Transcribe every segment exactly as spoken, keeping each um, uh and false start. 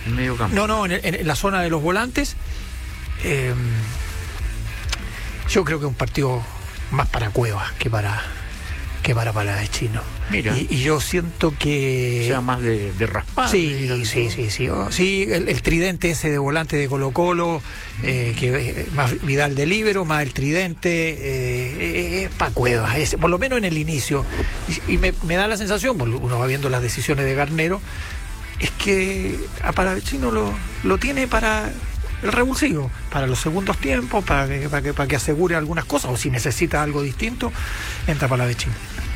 En medio campo. No, no, en, en la zona de los volantes. Eh, yo creo que es un partido más para Cuevas que para que para Palavecino. Mira. Y, y yo siento que... O sea, más de, de raspar. Sí, sí, sí, sí. Oh, sí, el, el tridente ese de volante de Colo Colo, eh, que eh, más Vidal de líbero, más el tridente, eh, es para Cuevas, ese, por lo menos en el inicio. Y, y me, me da la sensación, uno va viendo las decisiones de Garnero, es que a Palavecino lo, lo tiene para el revulsivo, para los segundos tiempos, para que, para que, para que asegure algunas cosas, o si necesita algo distinto, entra Palavecino.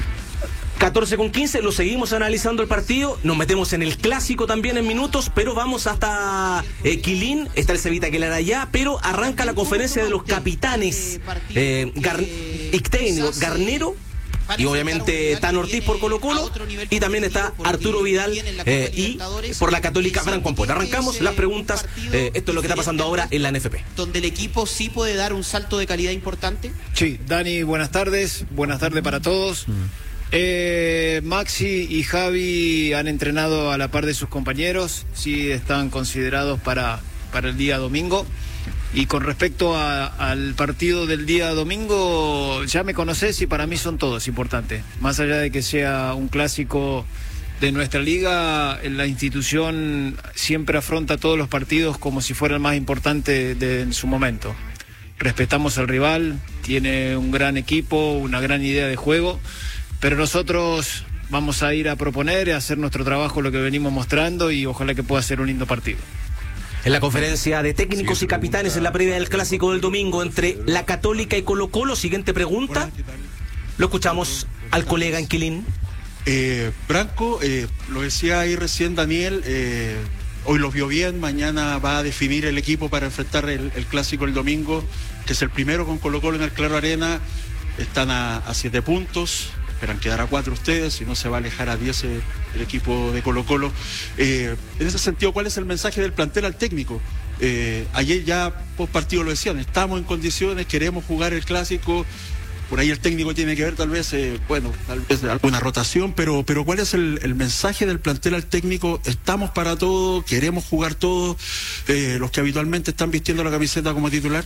catorce con quince, lo seguimos analizando el partido, nos metemos en el clásico también en minutos, pero vamos hasta eh, Quilín, está el Cevita que le hará allá, pero arranca la conferencia de los capitanes, eh, Gar Icténico, Garnero, y obviamente Tan Ortiz por Colo Colo, y también está Arturo Vidal eh, y por la Católica Franco Ampuero. Arrancamos las preguntas, eh, esto es lo que está pasando ahora en la N F P. Donde el equipo sí puede dar un salto de calidad importante. Sí, Dani, buenas tardes, buenas tardes para todos. Mm. Eh, Maxi y Javi han entrenado a la par de sus compañeros, sí están considerados para, para el día domingo. Y con respecto a, al partido del día domingo, ya me conocés y para mí son todos importantes. Más allá de que sea un clásico de nuestra liga, la institución siempre afronta todos los partidos como si fuera el más importante de, de, en su momento. Respetamos al rival, tiene un gran equipo, una gran idea de juego, pero nosotros vamos a ir a proponer, a hacer nuestro trabajo, lo que venimos mostrando, y ojalá que pueda ser un lindo partido. En la conferencia de técnicos y capitanes en la previa del clásico del domingo entre la Católica y Colo Colo, siguiente pregunta, lo escuchamos al colega en Quilín. Eh, Branco, eh, lo decía ahí recién Daniel, eh, hoy los vio bien, mañana va a definir el equipo para enfrentar el, el clásico el domingo, que es el primero con Colo Colo en el Claro Arena. Están a, a siete puntos, esperan quedar a cuatro ustedes, si no se va a alejar a diez el, el equipo de Colo Colo. Eh, en ese sentido, ¿cuál es el mensaje del plantel al técnico? Eh, ayer ya post partido lo decían, estamos en condiciones, queremos jugar el clásico. Por ahí el técnico tiene que ver tal vez, eh, bueno, tal vez alguna rotación, pero, pero ¿cuál es el, el mensaje del plantel al técnico? Estamos para todo, queremos jugar todo, eh, los que habitualmente están vistiendo la camiseta como titular.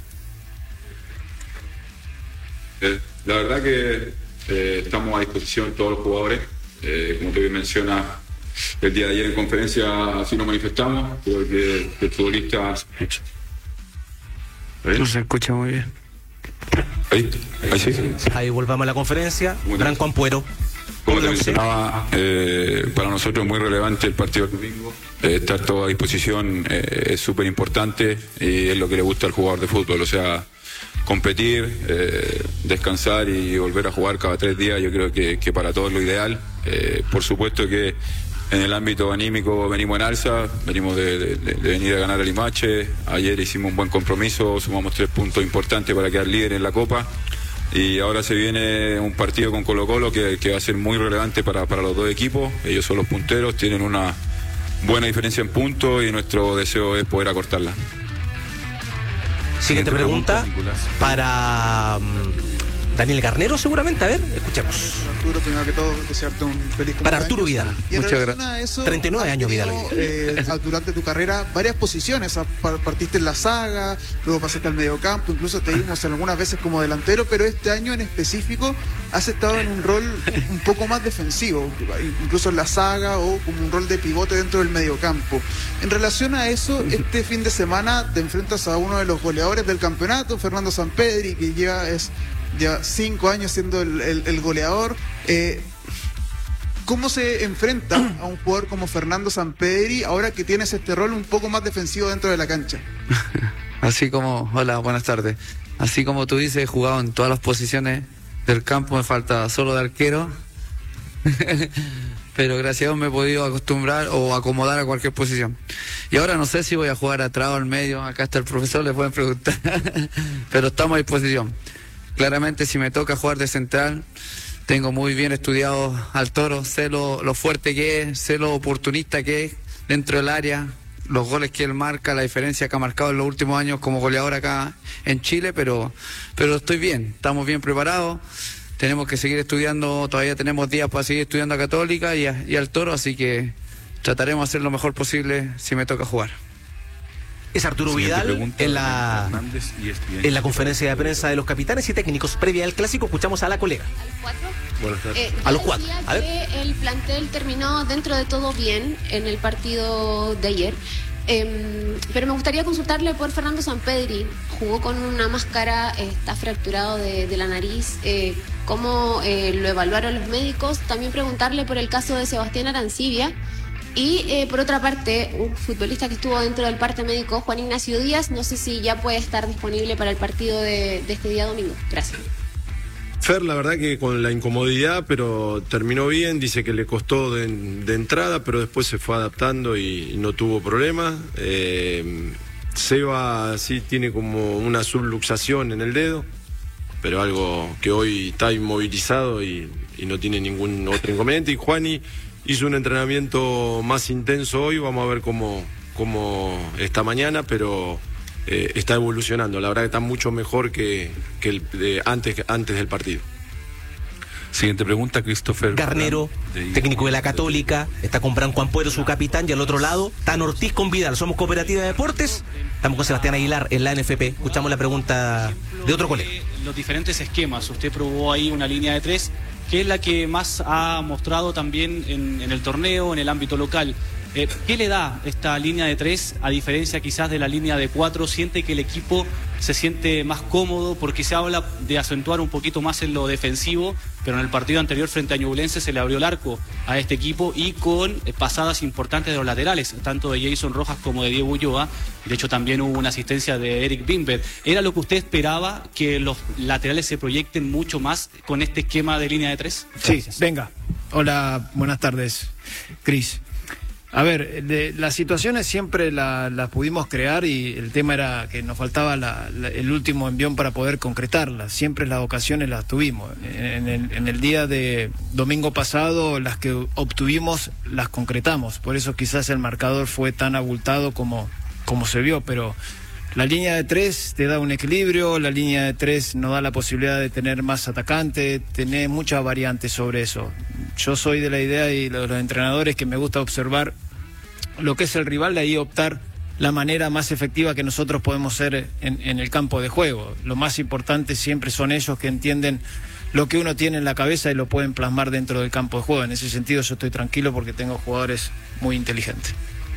Eh, la verdad que eh, estamos a disposición todos los jugadores, eh, como tú bien mencionas, el día de ayer en conferencia así nos manifestamos, creo que, que el futbolista... No se escucha muy bien. Ahí, ahí sí. Ahí volvamos a la conferencia. Franco Ampuero. Como te mencionaba, eh, para nosotros es muy relevante el partido del domingo. Eh, estar todo a disposición eh, es súper importante y es lo que le gusta al jugador de fútbol. O sea, competir, eh, descansar y volver a jugar cada tres días, yo creo que, que para todos es lo ideal. Eh, por supuesto que en el ámbito anímico venimos en alza, venimos de, de, de venir a ganar el Limache. Ayer hicimos un buen compromiso, sumamos tres puntos importantes para quedar líder en la Copa. Y ahora se viene un partido con Colo Colo que, que va a ser muy relevante para, para los dos equipos. Ellos son los punteros, tienen una buena diferencia en puntos y nuestro deseo es poder acortarla. Siguiente pregunta para um, Daniel Garnero, seguramente. A ver, escuchemos. Arturo, primero que todo, desearte un feliz cumpleaños. Para Arturo Vidal. Y muchas gracias. treinta y nueve años Vidal. Eh, durante tu carrera, varias posiciones. Partiste en la saga, luego pasaste al mediocampo, incluso te vimos algunas veces como delantero, pero este año en específico has estado en un rol un poco más defensivo, incluso en la saga o como un rol de pivote dentro del mediocampo. En relación a eso, este fin de semana te enfrentas a uno de los goleadores del campeonato, Fernando Sampedri, que lleva es ya cinco años siendo el, el, el goleador. Eh, ¿Cómo se enfrenta a un jugador como Fernando Sampedri ahora que tienes este rol un poco más defensivo dentro de la cancha? Así como, hola, buenas tardes. Así como tú dices, he jugado en todas las posiciones del campo, me falta solo de arquero. Pero gracias a Dios me he podido acostumbrar o acomodar a cualquier posición. Y ahora no sé si voy a jugar atrás o al medio, acá está el profesor, le pueden preguntar. Pero estamos a disposición. Claramente si me toca jugar de central, tengo muy bien estudiado al Toro, sé lo, lo fuerte que es, sé lo oportunista que es dentro del área, los goles que él marca, la diferencia que ha marcado en los últimos años como goleador acá en Chile, pero, pero estoy bien, estamos bien preparados, tenemos que seguir estudiando, todavía tenemos días para seguir estudiando a Católica y, a, y al Toro, así que trataremos de hacer lo mejor posible si me toca jugar. Es Arturo Vidal en la, en la conferencia de prensa de los capitanes y técnicos previa al clásico. Escuchamos a la colega. ¿A los cuatro? Buenas tardes. Eh, a los cuatro. A ver. Que el plantel terminó dentro de todo bien en el partido de ayer. Eh, pero me gustaría consultarle por Fernando Sampedri. Jugó con una máscara, eh, está fracturado de, de la nariz. Eh, ¿Cómo eh, lo evaluaron los médicos? También preguntarle por el caso de Sebastián Arancibia. Y eh, por otra parte, un futbolista que estuvo dentro del parte médico, Juan Ignacio Díaz, no sé si ya puede estar disponible para el partido de, de este día domingo. Gracias. Fer, la verdad que con la incomodidad, pero terminó bien, dice que le costó de, de entrada, pero después se fue adaptando y, y no tuvo problemas. Eh, Seba sí tiene como una subluxación en el dedo, pero algo que hoy está inmovilizado y, y no tiene ningún otro inconveniente. Y Juani hizo un entrenamiento más intenso hoy, vamos a ver cómo, cómo está mañana, pero eh, está evolucionando. La verdad que está mucho mejor que, que el, de, antes, antes del partido. Siguiente pregunta, Christopher Garnero, técnico de la Católica, está con Branco Ampuero, su capitán, y al otro lado, Tan Ortiz con Vidal. Somos Cooperativa de Deportes, estamos con Sebastián Aguilar en la N F P. Escuchamos la pregunta de otro colega. Los diferentes esquemas, usted probó ahí una línea de tres, que es la que más ha mostrado también en, en el torneo, en el ámbito local. Eh, ¿Qué le da esta línea de tres, a diferencia quizás de la línea de cuatro? ¿Siente que el equipo se siente más cómodo? Porque se habla de acentuar un poquito más en lo defensivo, pero en el partido anterior frente a Ñublense se le abrió el arco a este equipo y con pasadas importantes de los laterales, tanto de Jason Rojas como de Diego Ulloa. De hecho, también hubo una asistencia de Eric Bimber. ¿Era lo que usted esperaba, que los laterales se proyecten mucho más con este esquema de línea de tres? Sí, venga. Hola, buenas tardes, Cris. A ver, de, las situaciones siempre las la pudimos crear y el tema era que nos faltaba la, la, el último envión para poder concretarlas. Siempre las ocasiones las tuvimos. En, en, el, en el día de domingo pasado, las que obtuvimos las concretamos. Por eso quizás el marcador fue tan abultado como, como se vio, pero la línea de tres te da un equilibrio, la línea de tres nos da la posibilidad de tener más atacantes, tener muchas variantes sobre eso. Yo soy de la idea y de los entrenadores que me gusta observar lo que es el rival, de ahí optar la manera más efectiva que nosotros podemos ser en, en el campo de juego. Lo más importante siempre son ellos que entienden lo que uno tiene en la cabeza y lo pueden plasmar dentro del campo de juego. En ese sentido yo estoy tranquilo porque tengo jugadores muy inteligentes.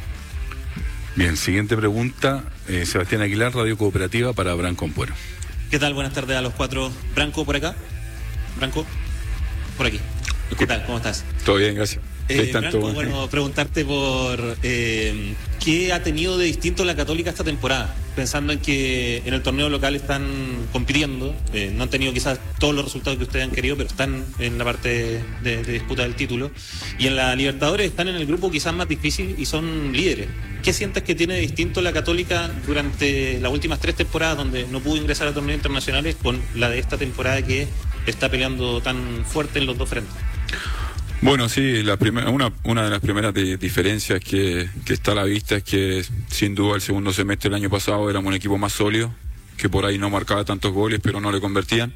Bien, siguiente pregunta, eh, Sebastián Aguilar, Radio Cooperativa para Branco Ampuero. ¿Qué tal? Buenas tardes a los cuatro. Branco, por acá. Branco, por aquí. ¿Qué tal? ¿Cómo estás? Todo bien, gracias. Eh, Branco, bueno, preguntarte por eh, qué ha tenido de distinto la Católica esta temporada, pensando en que en el torneo local están compitiendo, eh, no han tenido quizás todos los resultados que ustedes han querido, pero están en la parte de, de disputa del título, y en la Libertadores están en el grupo quizás más difícil y son líderes. ¿Qué sientes que tiene de distinto la Católica durante las últimas tres temporadas donde no pudo ingresar a torneos internacionales con la de esta temporada que está peleando tan fuerte en los dos frentes? Bueno, sí, la primera, una, una de las primeras de, diferencias que, que está a la vista es que sin duda el segundo semestre del año pasado éramos un equipo más sólido, que por ahí no marcaba tantos goles pero no le convertían,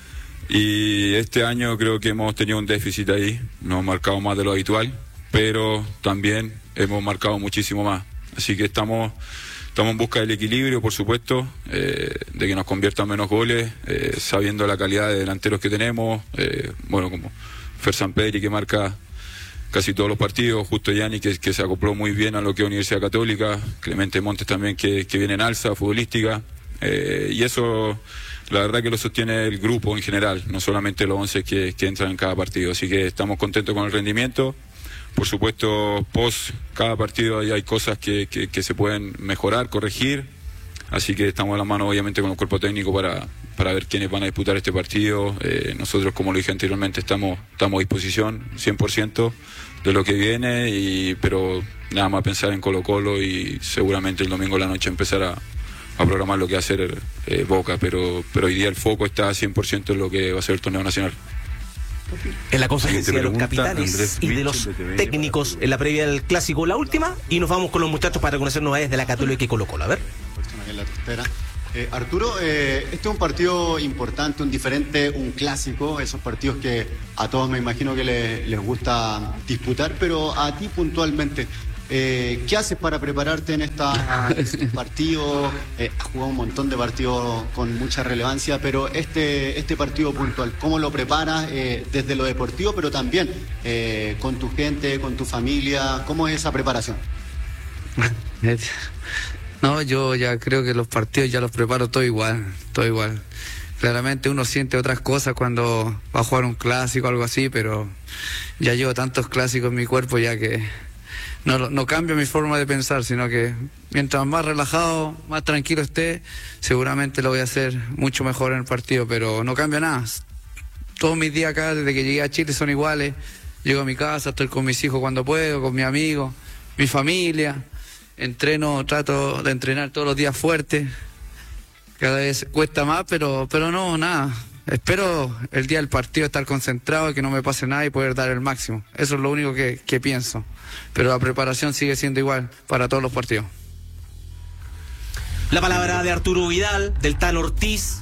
y este año creo que hemos tenido un déficit ahí, no hemos marcado más de lo habitual, pero también hemos marcado muchísimo más, así que estamos, estamos en busca del equilibrio, por supuesto, eh, de que nos conviertan menos goles, eh, sabiendo la calidad de delanteros que tenemos, eh, bueno, como Fer Sampedri, que marca casi todos los partidos, Justo Yanni, que, que se acopló muy bien a lo que es Universidad Católica, Clemente Montes también, que, que viene en alza futbolística, eh, y eso la verdad que lo sostiene el grupo en general, no solamente los once que, que entran en cada partido, así que estamos contentos con el rendimiento. Por supuesto, post cada partido ahí hay cosas que, que, que se pueden mejorar, corregir, así que estamos a la mano obviamente con el cuerpo técnico para, para ver quiénes van a disputar este partido. Eh, nosotros, como lo dije anteriormente, estamos, estamos a disposición cien por ciento de lo que viene, y, pero nada más pensar en Colo Colo y seguramente el domingo a la noche empezar a, a programar lo que va a hacer eh, Boca, pero, pero hoy día el foco está cien por ciento en lo que va a ser el torneo nacional. En la conferencia de los capitanes y de los técnicos en la previa del clásico, la última, y nos vamos con los muchachos para conocer novedades de la Católica y Colo Colo. A ver. Eh, Arturo, eh, este es un partido importante, un diferente, un clásico, esos partidos que a todos me imagino que le, les gusta disputar, pero a ti puntualmente, eh, ¿qué haces para prepararte en esta, este partido? Eh, has jugado un montón de partidos con mucha relevancia, pero este, este partido puntual, ¿cómo lo preparas eh, desde lo deportivo, pero también eh, con tu gente, con tu familia? ¿Cómo es esa preparación? No, yo ya creo que los partidos ya los preparo todo igual, todo igual. Claramente uno siente otras cosas cuando va a jugar un clásico o algo así, pero ya llevo tantos clásicos en mi cuerpo ya que no, no cambio mi forma de pensar, sino que mientras más relajado, más tranquilo esté, seguramente lo voy a hacer mucho mejor en el partido, pero no cambia nada. Todos mis días acá, desde que llegué a Chile, son iguales. Llego a mi casa, estoy con mis hijos cuando puedo, con mis amigos, mi familia. Entreno, trato de entrenar todos los días fuerte. Cada vez cuesta más, pero pero no, nada. Espero el día del partido estar concentrado, que no me pase nada y poder dar el máximo. Eso es lo único que, que pienso. Pero la preparación sigue siendo igual para todos los partidos. La palabra de Arturo Vidal, del Tano Ortiz,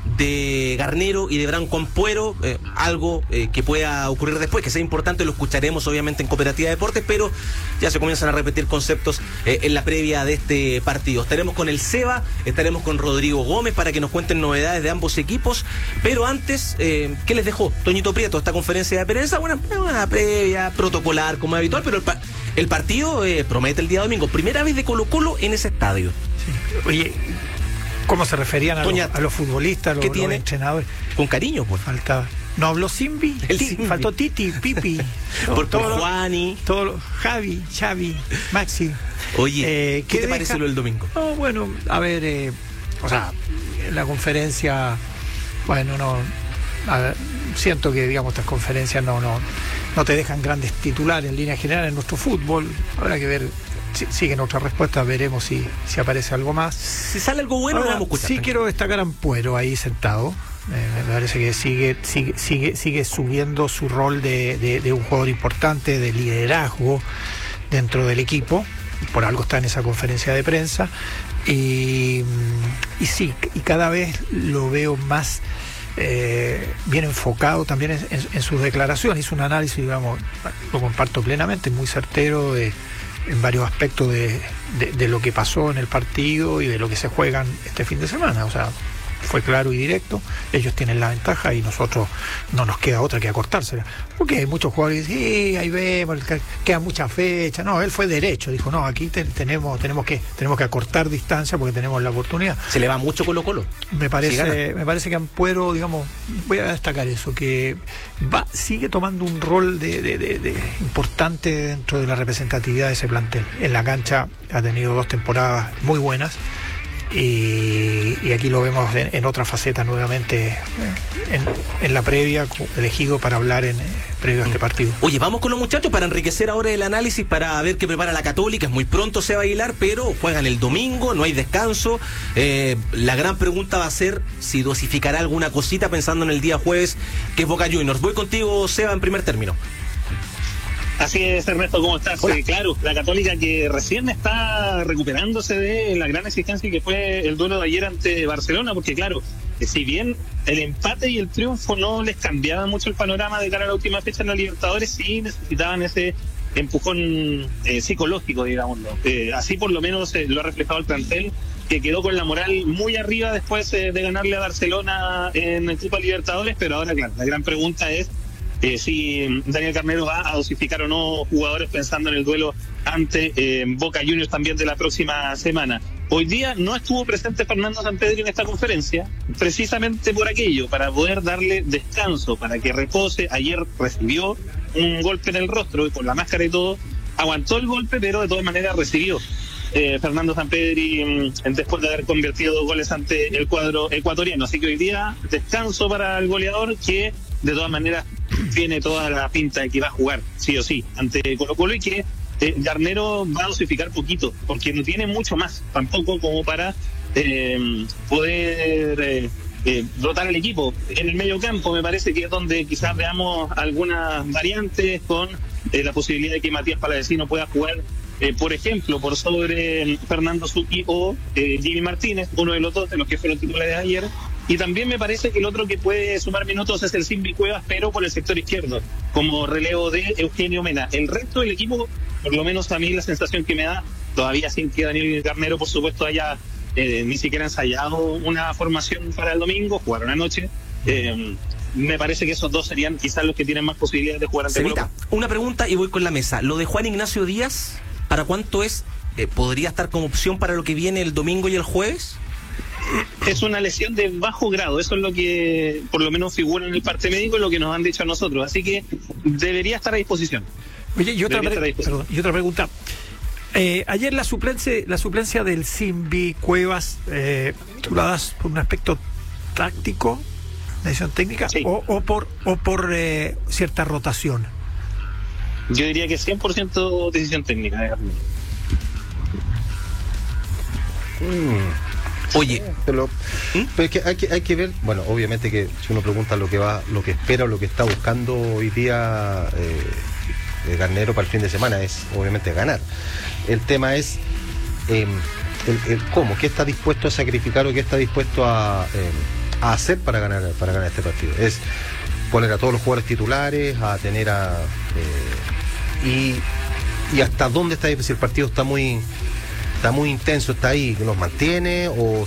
de Garnero y de Branco Ampuero, eh, algo eh, que pueda ocurrir después, que sea importante, lo escucharemos obviamente en Cooperativa Deportes, pero ya se comienzan a repetir conceptos eh, en la previa de este partido. Estaremos con el Seba, estaremos con Rodrigo Gómez para que nos cuenten novedades de ambos equipos, pero antes, eh, ¿qué les dejó Toñito Prieto esta conferencia de prensa? Una, una previa protocolar como es habitual, pero el, pa el partido eh, promete el día domingo, primera vez de Colo Colo en ese estadio. Sí. Oye, ¿cómo se referían a, los, a los futbolistas, a los, los entrenadores? Con cariño, pues. Faltaba. ¿No habló Simbi? El Ti, Simbi. Faltó Titi, Pipi. por todo, por Juani. Todo, Javi, Xavi, Maxi. Oye, eh, ¿qué, ¿qué te deja? parece lo del domingo? No, bueno, a ver, eh, o sea, la conferencia, bueno, no, a ver, siento que, digamos, estas conferencias no, no, no te dejan grandes titulares en línea general en nuestro fútbol. Habrá que ver. Si, siguen otras respuestas, veremos si, si aparece algo más. Si sale algo bueno, ahora, vamos a escuchar. Sí, quiero destacar a Ampuero ahí sentado. Eh, me parece que sigue, sigue, sigue, sigue subiendo su rol de, de, de un jugador importante, de liderazgo dentro del equipo. Por algo está en esa conferencia de prensa. Y, y sí, y cada vez lo veo más eh, bien enfocado también en, en, en sus declaraciones. Hizo un análisis, digamos, lo comparto plenamente, muy certero de en varios aspectos de, de, de lo que pasó en el partido y de lo que se juegan este fin de semana. O sea, fue claro y directo. Ellos tienen la ventaja y nosotros no nos queda otra que acortársela. Porque hay muchos jugadores que dicen, sí, ahí vemos, queda mucha fecha. No, él fue derecho, dijo, no, aquí te, tenemos tenemos que tenemos que acortar distancia porque tenemos la oportunidad. Se le va mucho Colo Colo. Me parece, sí, me parece que Ampuero, digamos, voy a destacar eso, que va, sigue tomando un rol de, de, de, de importante dentro de la representatividad de ese plantel. En la cancha ha tenido dos temporadas muy buenas. Y, y aquí lo vemos en, en otra faceta nuevamente en, en la previa, elegido para hablar en previo a este partido. Oye, vamos con los muchachos para enriquecer ahora el análisis, para ver qué prepara la Católica. Es muy pronto, se va a Aguilar, pero juegan el domingo, no hay descanso. Eh, la gran pregunta va a ser si dosificará alguna cosita pensando en el día jueves, que es Boca Juniors. Voy contigo, Seba, en primer término. Así es, Ernesto, ¿cómo estás? Eh, claro, la Católica que recién está recuperándose de la gran exigencia que fue el duelo de ayer ante Barcelona, porque claro, eh, si bien el empate y el triunfo no les cambiaban mucho el panorama de cara a la última fecha en la Libertadores, sí necesitaban ese empujón eh, psicológico, digámoslo. Eh, así por lo menos eh, lo ha reflejado el plantel, que quedó con la moral muy arriba después eh, de ganarle a Barcelona en el Copa Libertadores, pero ahora, claro, la gran pregunta es Eh, si Daniel Garnero va a dosificar o no jugadores pensando en el duelo ante eh, Boca Juniors también de la próxima semana. Hoy día no estuvo presente Fernando Sampedri en esta conferencia, precisamente por aquello, para poder darle descanso, para que repose. Ayer recibió un golpe en el rostro y con la máscara y todo, aguantó el golpe, pero de todas maneras recibió eh, Fernando Sampedri después de haber convertido dos goles ante el cuadro ecuatoriano. Así que hoy día descanso para el goleador, que de todas maneras tiene toda la pinta de que va a jugar sí o sí ante Colo Colo, y que eh, Garnero va a dosificar poquito, porque no tiene mucho más tampoco como para eh, poder eh, eh, rotar el equipo. En el medio campo me parece que es donde quizás veamos algunas variantes, con eh, la posibilidad de que Matías Palavecino pueda jugar eh, por ejemplo, por sobre Fernando Zucchi o eh, Jimmy Martínez, uno de los dos de los que fueron titulares ayer. Y también me parece que el otro que puede sumar minutos es el Simbi Cuevas, pero por el sector izquierdo, como relevo de Eugenio Mena. El resto del equipo, por lo menos a mí la sensación que me da, todavía sin que Daniel Garnero, por supuesto, haya eh, ni siquiera ensayado una formación para el domingo, jugaron anoche. Eh, me parece que esos dos serían quizás los que tienen más posibilidades de jugar ante Cevita, una pregunta y voy con la mesa. Lo de Juan Ignacio Díaz, ¿para cuánto es? Eh, ¿Podría estar como opción para lo que viene el domingo y el jueves? Es una lesión de bajo grado, eso es lo que por lo menos figura en el parte médico y lo que nos han dicho a nosotros, así que debería estar a disposición. Oye, y otra, pre perdón, y otra pregunta. Eh, ayer la suplencia, la suplencia del Simbi Cuevas, eh, ¿tú la das por un aspecto táctico, decisión técnica, sí, o, o por, o por eh, cierta rotación? Yo diría que cien por ciento decisión técnica. Mm. Oye, pero, ¿Mm? pero es que hay, que hay que ver, bueno, obviamente que si uno pregunta lo que va, lo que espera o lo que está buscando hoy día eh, Garnero para el fin de semana es obviamente ganar. El tema es eh, el, el cómo, qué está dispuesto a sacrificar o qué está dispuesto a, eh, a hacer para ganar, para ganar este partido. Es poner a todos los jugadores titulares, a tener a eh, y, y hasta dónde está, si el partido está muy está muy intenso, está ahí, los mantiene o, o,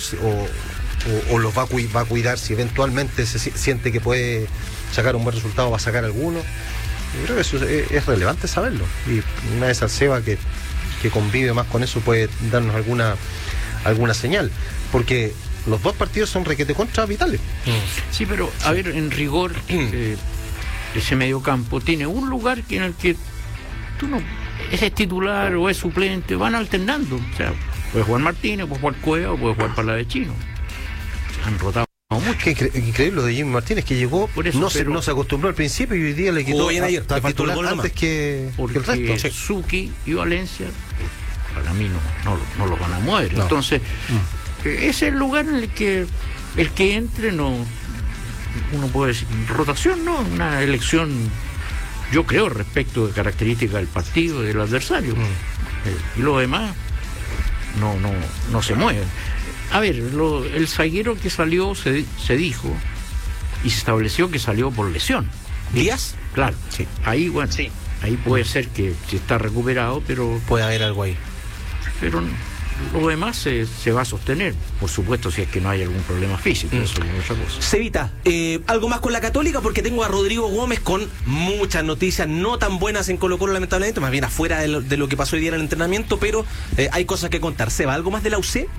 o, o los va a, cu va a cuidar si eventualmente se siente que puede sacar un buen resultado, va a sacar alguno. Yo creo que eso es, es relevante saberlo, y una vez al Seba que, que convive más con eso puede darnos alguna alguna señal, porque los dos partidos son requete contra vitales. Sí, pero a ver, en rigor eh, ese mediocampo tiene un lugar que en el que tú no es titular o es suplente, van alternando. O sea, puede jugar Martínez, puede jugar Cueva o puede jugar Palavecino. Han rotado mucho. Qué incre increíble lo de Jimmy Martínez, que llegó, eso, no, se, no se acostumbró al principio y hoy día le quitó bien ayer, a, a titular antes que, porque que el resto. Zucchi y Valencia, para mí no, no, no los van a mover. No. Entonces, mm. ese es el lugar en el que el que entre no, uno puede decir, rotación, no, una elección, yo creo, respecto de características del partido, del adversario. Mm. Eh, y lo demás no, no, no se mueven. A ver, lo, el zaguero que salió se, se dijo y se estableció que salió por lesión. ¿Díaz? Claro, sí. Ahí, bueno, sí. Ahí puede ser que, que está recuperado, pero puede haber algo ahí. Pero lo demás se, se va a sostener, por supuesto, si es que no hay algún problema físico. Mm. Eso es otra cosa. Cevita, eh, algo más con la Católica, porque tengo a Rodrigo Gómez con muchas noticias no tan buenas en Colo Colo, lamentablemente, más bien afuera de lo, de lo que pasó hoy día en el entrenamiento, pero eh, hay cosas que contar. Seba, ¿algo más de la U C?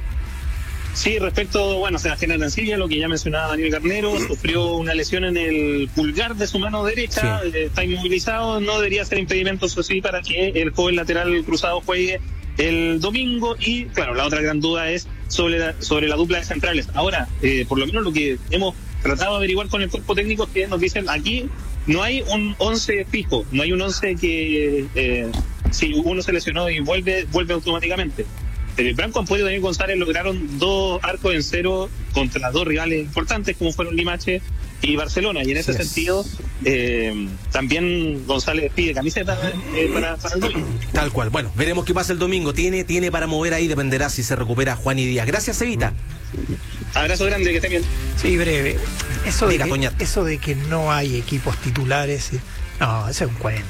Sí, respecto, bueno, Sebastián Arancibia, lo que ya mencionaba Daniel Garnero, sufrió una lesión en el pulgar de su mano derecha, sí. eh, está inmovilizado, no debería ser impedimento, eso sí, para que el joven lateral cruzado juegue el domingo. Y claro, la otra gran duda es sobre la, sobre la dupla de centrales. Ahora, eh, por lo menos lo que hemos tratado de averiguar con el cuerpo técnico es que nos dicen aquí no hay un once fijo, no hay un once que eh, si uno se lesionó y vuelve, vuelve automáticamente. Eh, Branco Ampuero y Daniel González lograron dos arcos en cero contra dos rivales importantes como fueron Limache y Barcelona, y en ese yes. sentido eh, también González pide camiseta eh, para, para el domingo. Tal cual. Bueno, veremos qué pasa el domingo. Tiene, tiene para mover ahí, dependerá si se recupera Juan y Díaz. Gracias, Cevita. Abrazo grande, que estén bien. Sí, breve. Eso de, Diga, que, eso de que no hay equipos titulares, no, ese es un cuento.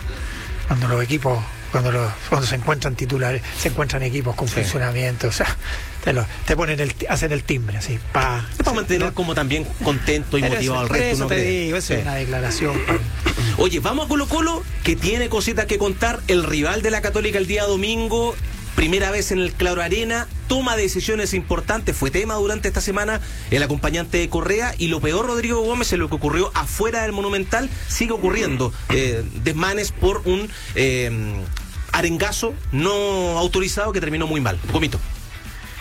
Cuando los equipos Cuando, los, cuando se encuentran titulares, se encuentran equipos con sí. funcionamiento, o sea, te, lo, te ponen el, hacen el timbre así, pa. Es para mantener no, como también contento y motivado al resto. Eso te digo, eso sí. es una declaración. Oye, vamos a Colo Colo, que tiene cositas que contar. El rival de la Católica el día domingo, primera vez en el Claro Arena, toma decisiones importantes, fue tema durante esta semana el acompañante de Correa, y lo peor, Rodrigo Gómez, en lo que ocurrió afuera del Monumental, sigue ocurriendo. Eh, desmanes por un eh, arengazo no autorizado que terminó muy mal. Comito.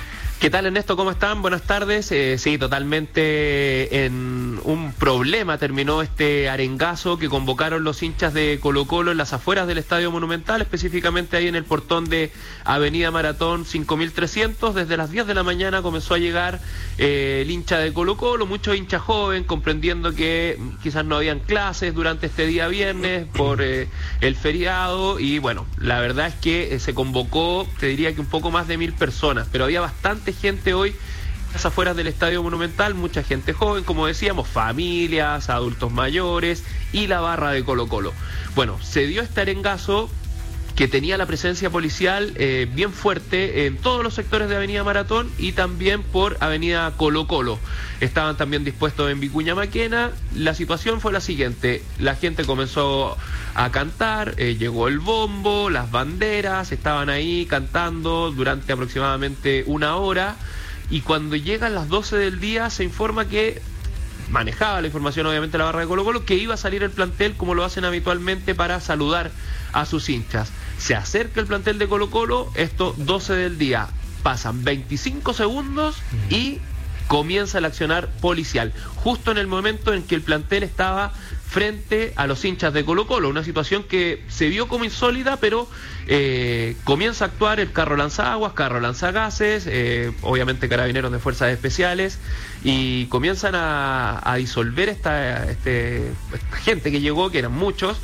¿Qué tal, Ernesto? ¿Cómo están? Buenas tardes. Eh, sí, totalmente en un problema terminó este arengazo que convocaron los hinchas de Colo-Colo en las afueras del Estadio Monumental, específicamente ahí en el portón de Avenida Maratón cinco mil trescientos. Desde las diez de la mañana comenzó a llegar eh, el hincha de Colo-Colo, muchos hinchas joven, comprendiendo que quizás no habían clases durante este día viernes por eh, el feriado, y bueno, la verdad es que eh, se convocó, te diría que un poco más de mil personas, pero había bastante gente hoy en las afueras del Estadio Monumental, mucha gente joven, como decíamos, familias, adultos mayores y la barra de Colo-Colo. Bueno, se dio este arengazo que tenía la presencia policial eh, bien fuerte en todos los sectores de Avenida Maratón y también por Avenida Colo-Colo. Estaban también dispuestos en Vicuña Maquena. La situación fue la siguiente: la gente comenzó a cantar, eh, llegó el bombo, las banderas, estaban ahí cantando durante aproximadamente una hora, y cuando llegan las doce del día se informa que, manejaba la información obviamente la barra de Colo-Colo, que iba a salir el plantel como lo hacen habitualmente para saludar a sus hinchas. Se acerca el plantel de Colo-Colo, esto doce del día, pasan veinticinco segundos y comienza el accionar policial, justo en el momento en que el plantel estaba frente a los hinchas de Colo-Colo, una situación que se vio como insólita, pero eh, comienza a actuar el carro lanzaguas, carro lanzagases, eh, obviamente carabineros de fuerzas especiales, y comienzan a, a disolver esta, este, esta gente que llegó, que eran muchos,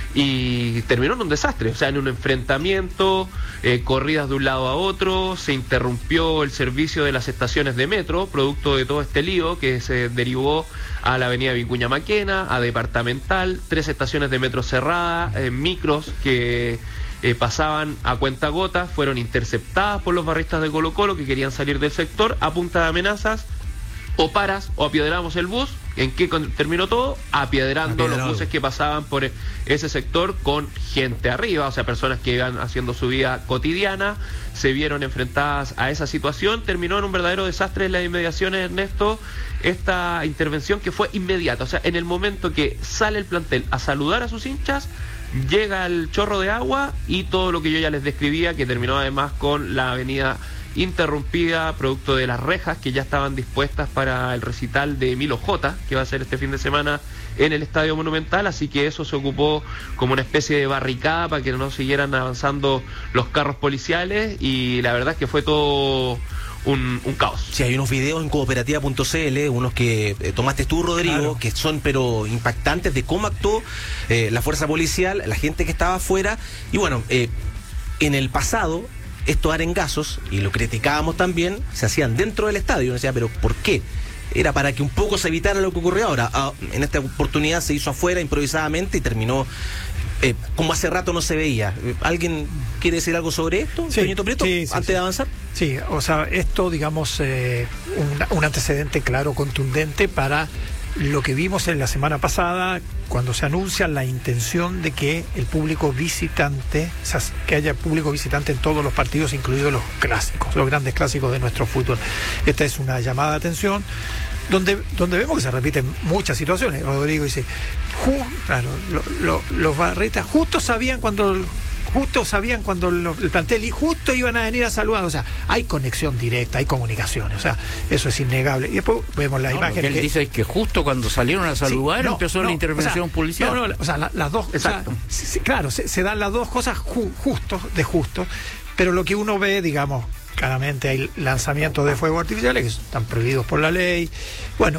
y terminó en un desastre, o sea, en un enfrentamiento, eh, corridas de un lado a otro, se interrumpió el servicio de las estaciones de metro, producto de todo este lío que se derivó a la avenida Vicuña Maquena, a Departamental, tres estaciones de metro cerradas, eh, micros que eh, pasaban a cuentagotas, fueron interceptadas por los barristas de Colo-Colo que querían salir del sector a punta de amenazas: o paras o apiedraramos el bus. ¿En qué terminó todo? Apiedrando Apiedrado. los buses que pasaban por ese sector con gente arriba, o sea, personas que iban haciendo su vida cotidiana, se vieron enfrentadas a esa situación. Terminó en un verdadero desastre en las inmediaciones, Ernesto, esta intervención que fue inmediata, o sea, en el momento que sale el plantel a saludar a sus hinchas, llega el chorro de agua y todo lo que yo ya les describía, que terminó además con la avenida interrumpida producto de las rejas que ya estaban dispuestas para el recital de Milo J, que va a ser este fin de semana en el Estadio Monumental, así que eso se ocupó como una especie de barricada para que no siguieran avanzando los carros policiales, y la verdad es que fue todo un, un caos. Sí, hay unos videos en cooperativa punto c l, unos que eh, tomaste tú, Rodrigo, claro, que son pero impactantes de cómo actuó eh, la fuerza policial, la gente que estaba afuera, y bueno, eh, en el pasado estos arengazos, y lo criticábamos también, se hacían dentro del estadio. Uno decía, pero ¿por qué? Era para que un poco se evitara lo que ocurrió ahora. Ah, en esta oportunidad se hizo afuera improvisadamente y terminó eh, como hace rato no se veía. ¿Alguien quiere decir algo sobre esto, sí, Toñito Prieto, sí, sí, antes sí. de avanzar? Sí, o sea, esto, digamos, eh, un, un antecedente claro, contundente para lo que vimos en la semana pasada, cuando se anuncia la intención de que el público visitante, o sea, que haya público visitante en todos los partidos, incluidos los clásicos, los grandes clásicos de nuestro fútbol. Esta es una llamada de atención donde donde vemos que se repiten muchas situaciones. Rodrigo dice, ju, claro, lo, lo, los barretas justo sabían cuando... Justo sabían cuando lo, el plantel y justo iban a venir a saludar, o sea, hay conexión directa, hay comunicaciones, o sea, eso es innegable. Y después vemos la no, imagen. Lo que él que, dice es que justo cuando salieron a saludar, sí, no, empezó no, la intervención o sea, policial. No, no, o sea, la, las dos, exacto. O sea, sí, claro, se, se dan las dos cosas ju, justos, de justo, pero lo que uno ve, digamos, claramente hay lanzamientos de fuegos artificiales que están prohibidos por la ley. Bueno,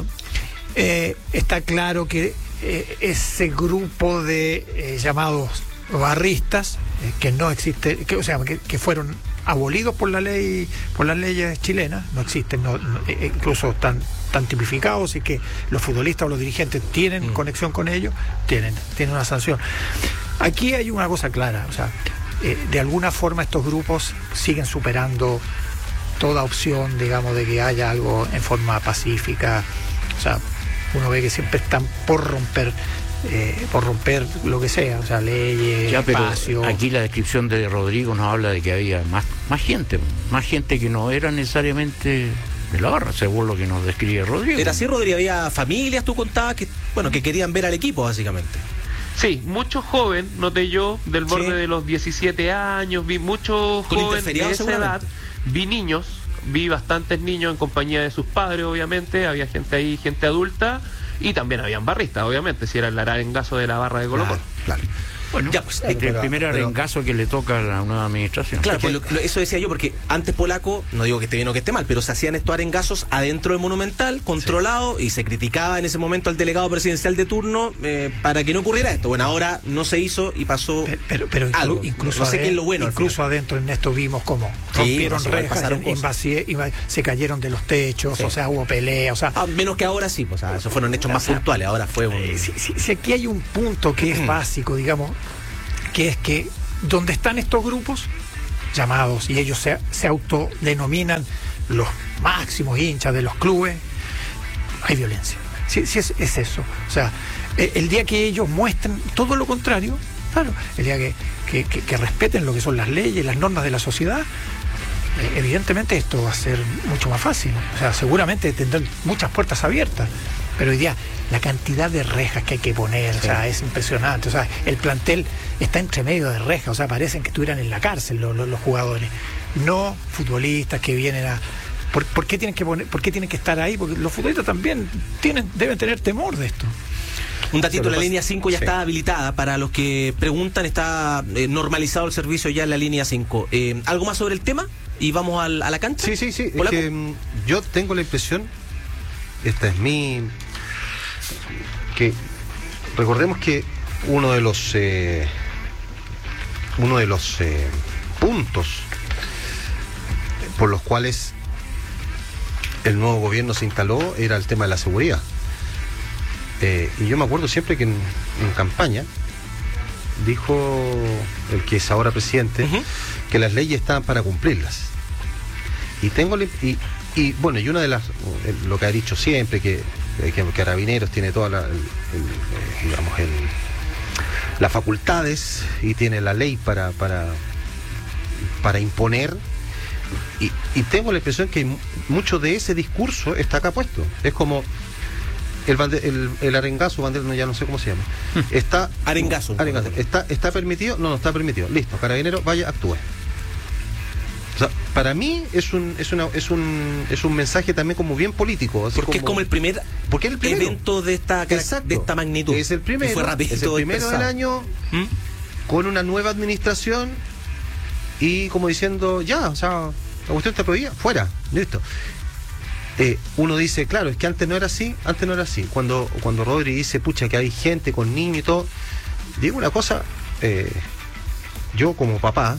eh, está claro que eh, ese grupo de eh, llamados barristas, eh, que no existe, que, o sea, que, que fueron abolidos por la ley, por las leyes chilenas, no existen, no, no, eh, incluso están tan tipificados, y que los futbolistas o los dirigentes tienen mm. conexión con ellos, tienen, tienen una sanción. Aquí hay una cosa clara, o sea, eh, de alguna forma estos grupos siguen superando toda opción, digamos, de que haya algo en forma pacífica. O sea, uno ve que siempre están por romper Eh, por romper lo que sea, o sea, leyes, ya, pero espacio. Aquí la descripción de Rodrigo nos habla de que había más, más gente, más gente que no era necesariamente de la barra, según lo que nos describe Rodrigo. Era así, Rodrigo, había familias, tú contabas, que bueno, que querían ver al equipo, básicamente. Sí, muchos jóvenes, noté yo, del borde sí. de los diecisiete años, vi muchos jóvenes de esa edad, vi niños, vi bastantes niños en compañía de sus padres, obviamente, había gente ahí, gente adulta, y también habían barristas, obviamente, si era el arengazo de la barra de Colo-Colo. Claro, claro. Bueno, ya, pues, este es el pero, primer arengazo que le toca a la nueva administración. Claro, pues, lo, lo, eso decía yo, porque antes Polaco, no digo que esté bien o que esté mal, pero se hacían estos arengazos adentro del Monumental, controlado, sí. y se criticaba en ese momento al delegado presidencial de turno eh, para que no ocurriera esto. Bueno, ahora no se hizo y pasó Pero, pero, pero inclu, algo. incluso, no sé adentro, qué es lo bueno. Incluso adentro, Ernesto, vimos cómo sí, rompieron no, rejas, invasi, inv se cayeron de los techos, sí. o sea, hubo pelea, o sea... Ah, menos que ahora sí, pues, o sea, esos fueron hechos más puntuales, ahora fue un... Eh, si, si, si aquí hay un punto que es básico, digamos, que es que donde están estos grupos llamados, y ellos se, se autodenominan los máximos hinchas de los clubes, hay violencia. Sí, sí es, es eso. O sea, el, el día que ellos muestren todo lo contrario, claro, el día que, que, que, que respeten lo que son las leyes, las normas de la sociedad, eh, evidentemente esto va a ser mucho más fácil. O sea, seguramente tendrán muchas puertas abiertas. Pero hoy día la cantidad de rejas que hay que poner, sí. o sea, es impresionante. O sea, el plantel está entre medio de rejas, o sea, parecen que estuvieran en la cárcel los, los, los jugadores. No futbolistas que vienen a... ¿Por, por qué tienen que poner, por qué tienen que estar ahí? Porque los futbolistas también tienen, deben tener temor de esto. Un datito, la pasa, línea cinco ya sí. está habilitada. Para los que preguntan, está eh, normalizado el servicio ya en la línea cinco. Eh, ¿Algo más sobre el tema? ¿Y vamos al, a la cancha? Sí, sí, sí. Es que, um, yo tengo la impresión, esta es mi... que recordemos que uno de los eh, uno de los eh, puntos por los cuales el nuevo gobierno se instaló era el tema de la seguridad. Eh, y yo me acuerdo siempre que en, en campaña dijo el que es ahora presidente uh-huh. que las leyes estaban para cumplirlas. Y tengo y, y bueno, y una de las, lo que ha dicho siempre, que que Carabineros tiene toda la, el, el, digamos, el, las facultades y tiene la ley para para, para imponer, y, y tengo la impresión que mucho de ese discurso está acá puesto. Es como el, el, el arengazo, bandera, no, ya no sé cómo se llama. Está arengazo. arengazo. ¿Está, ¿Está permitido? No, no está permitido. Listo, Carabineros, vaya, actúe. O sea, para mí es un es una es un es un mensaje también como bien político, así porque como, es como el primer porque es el primero. evento de esta Exacto. de esta magnitud. Es el primero, fue rápido, es el primero del año ¿Mm? con una nueva administración y como diciendo ya, o sea, la cuestión está prohibida, fuera, listo. Eh, uno dice, claro, es que antes no era así, antes no era así. Cuando cuando Rodri dice, pucha, que hay gente con niños y todo, digo una cosa, eh, yo como papá,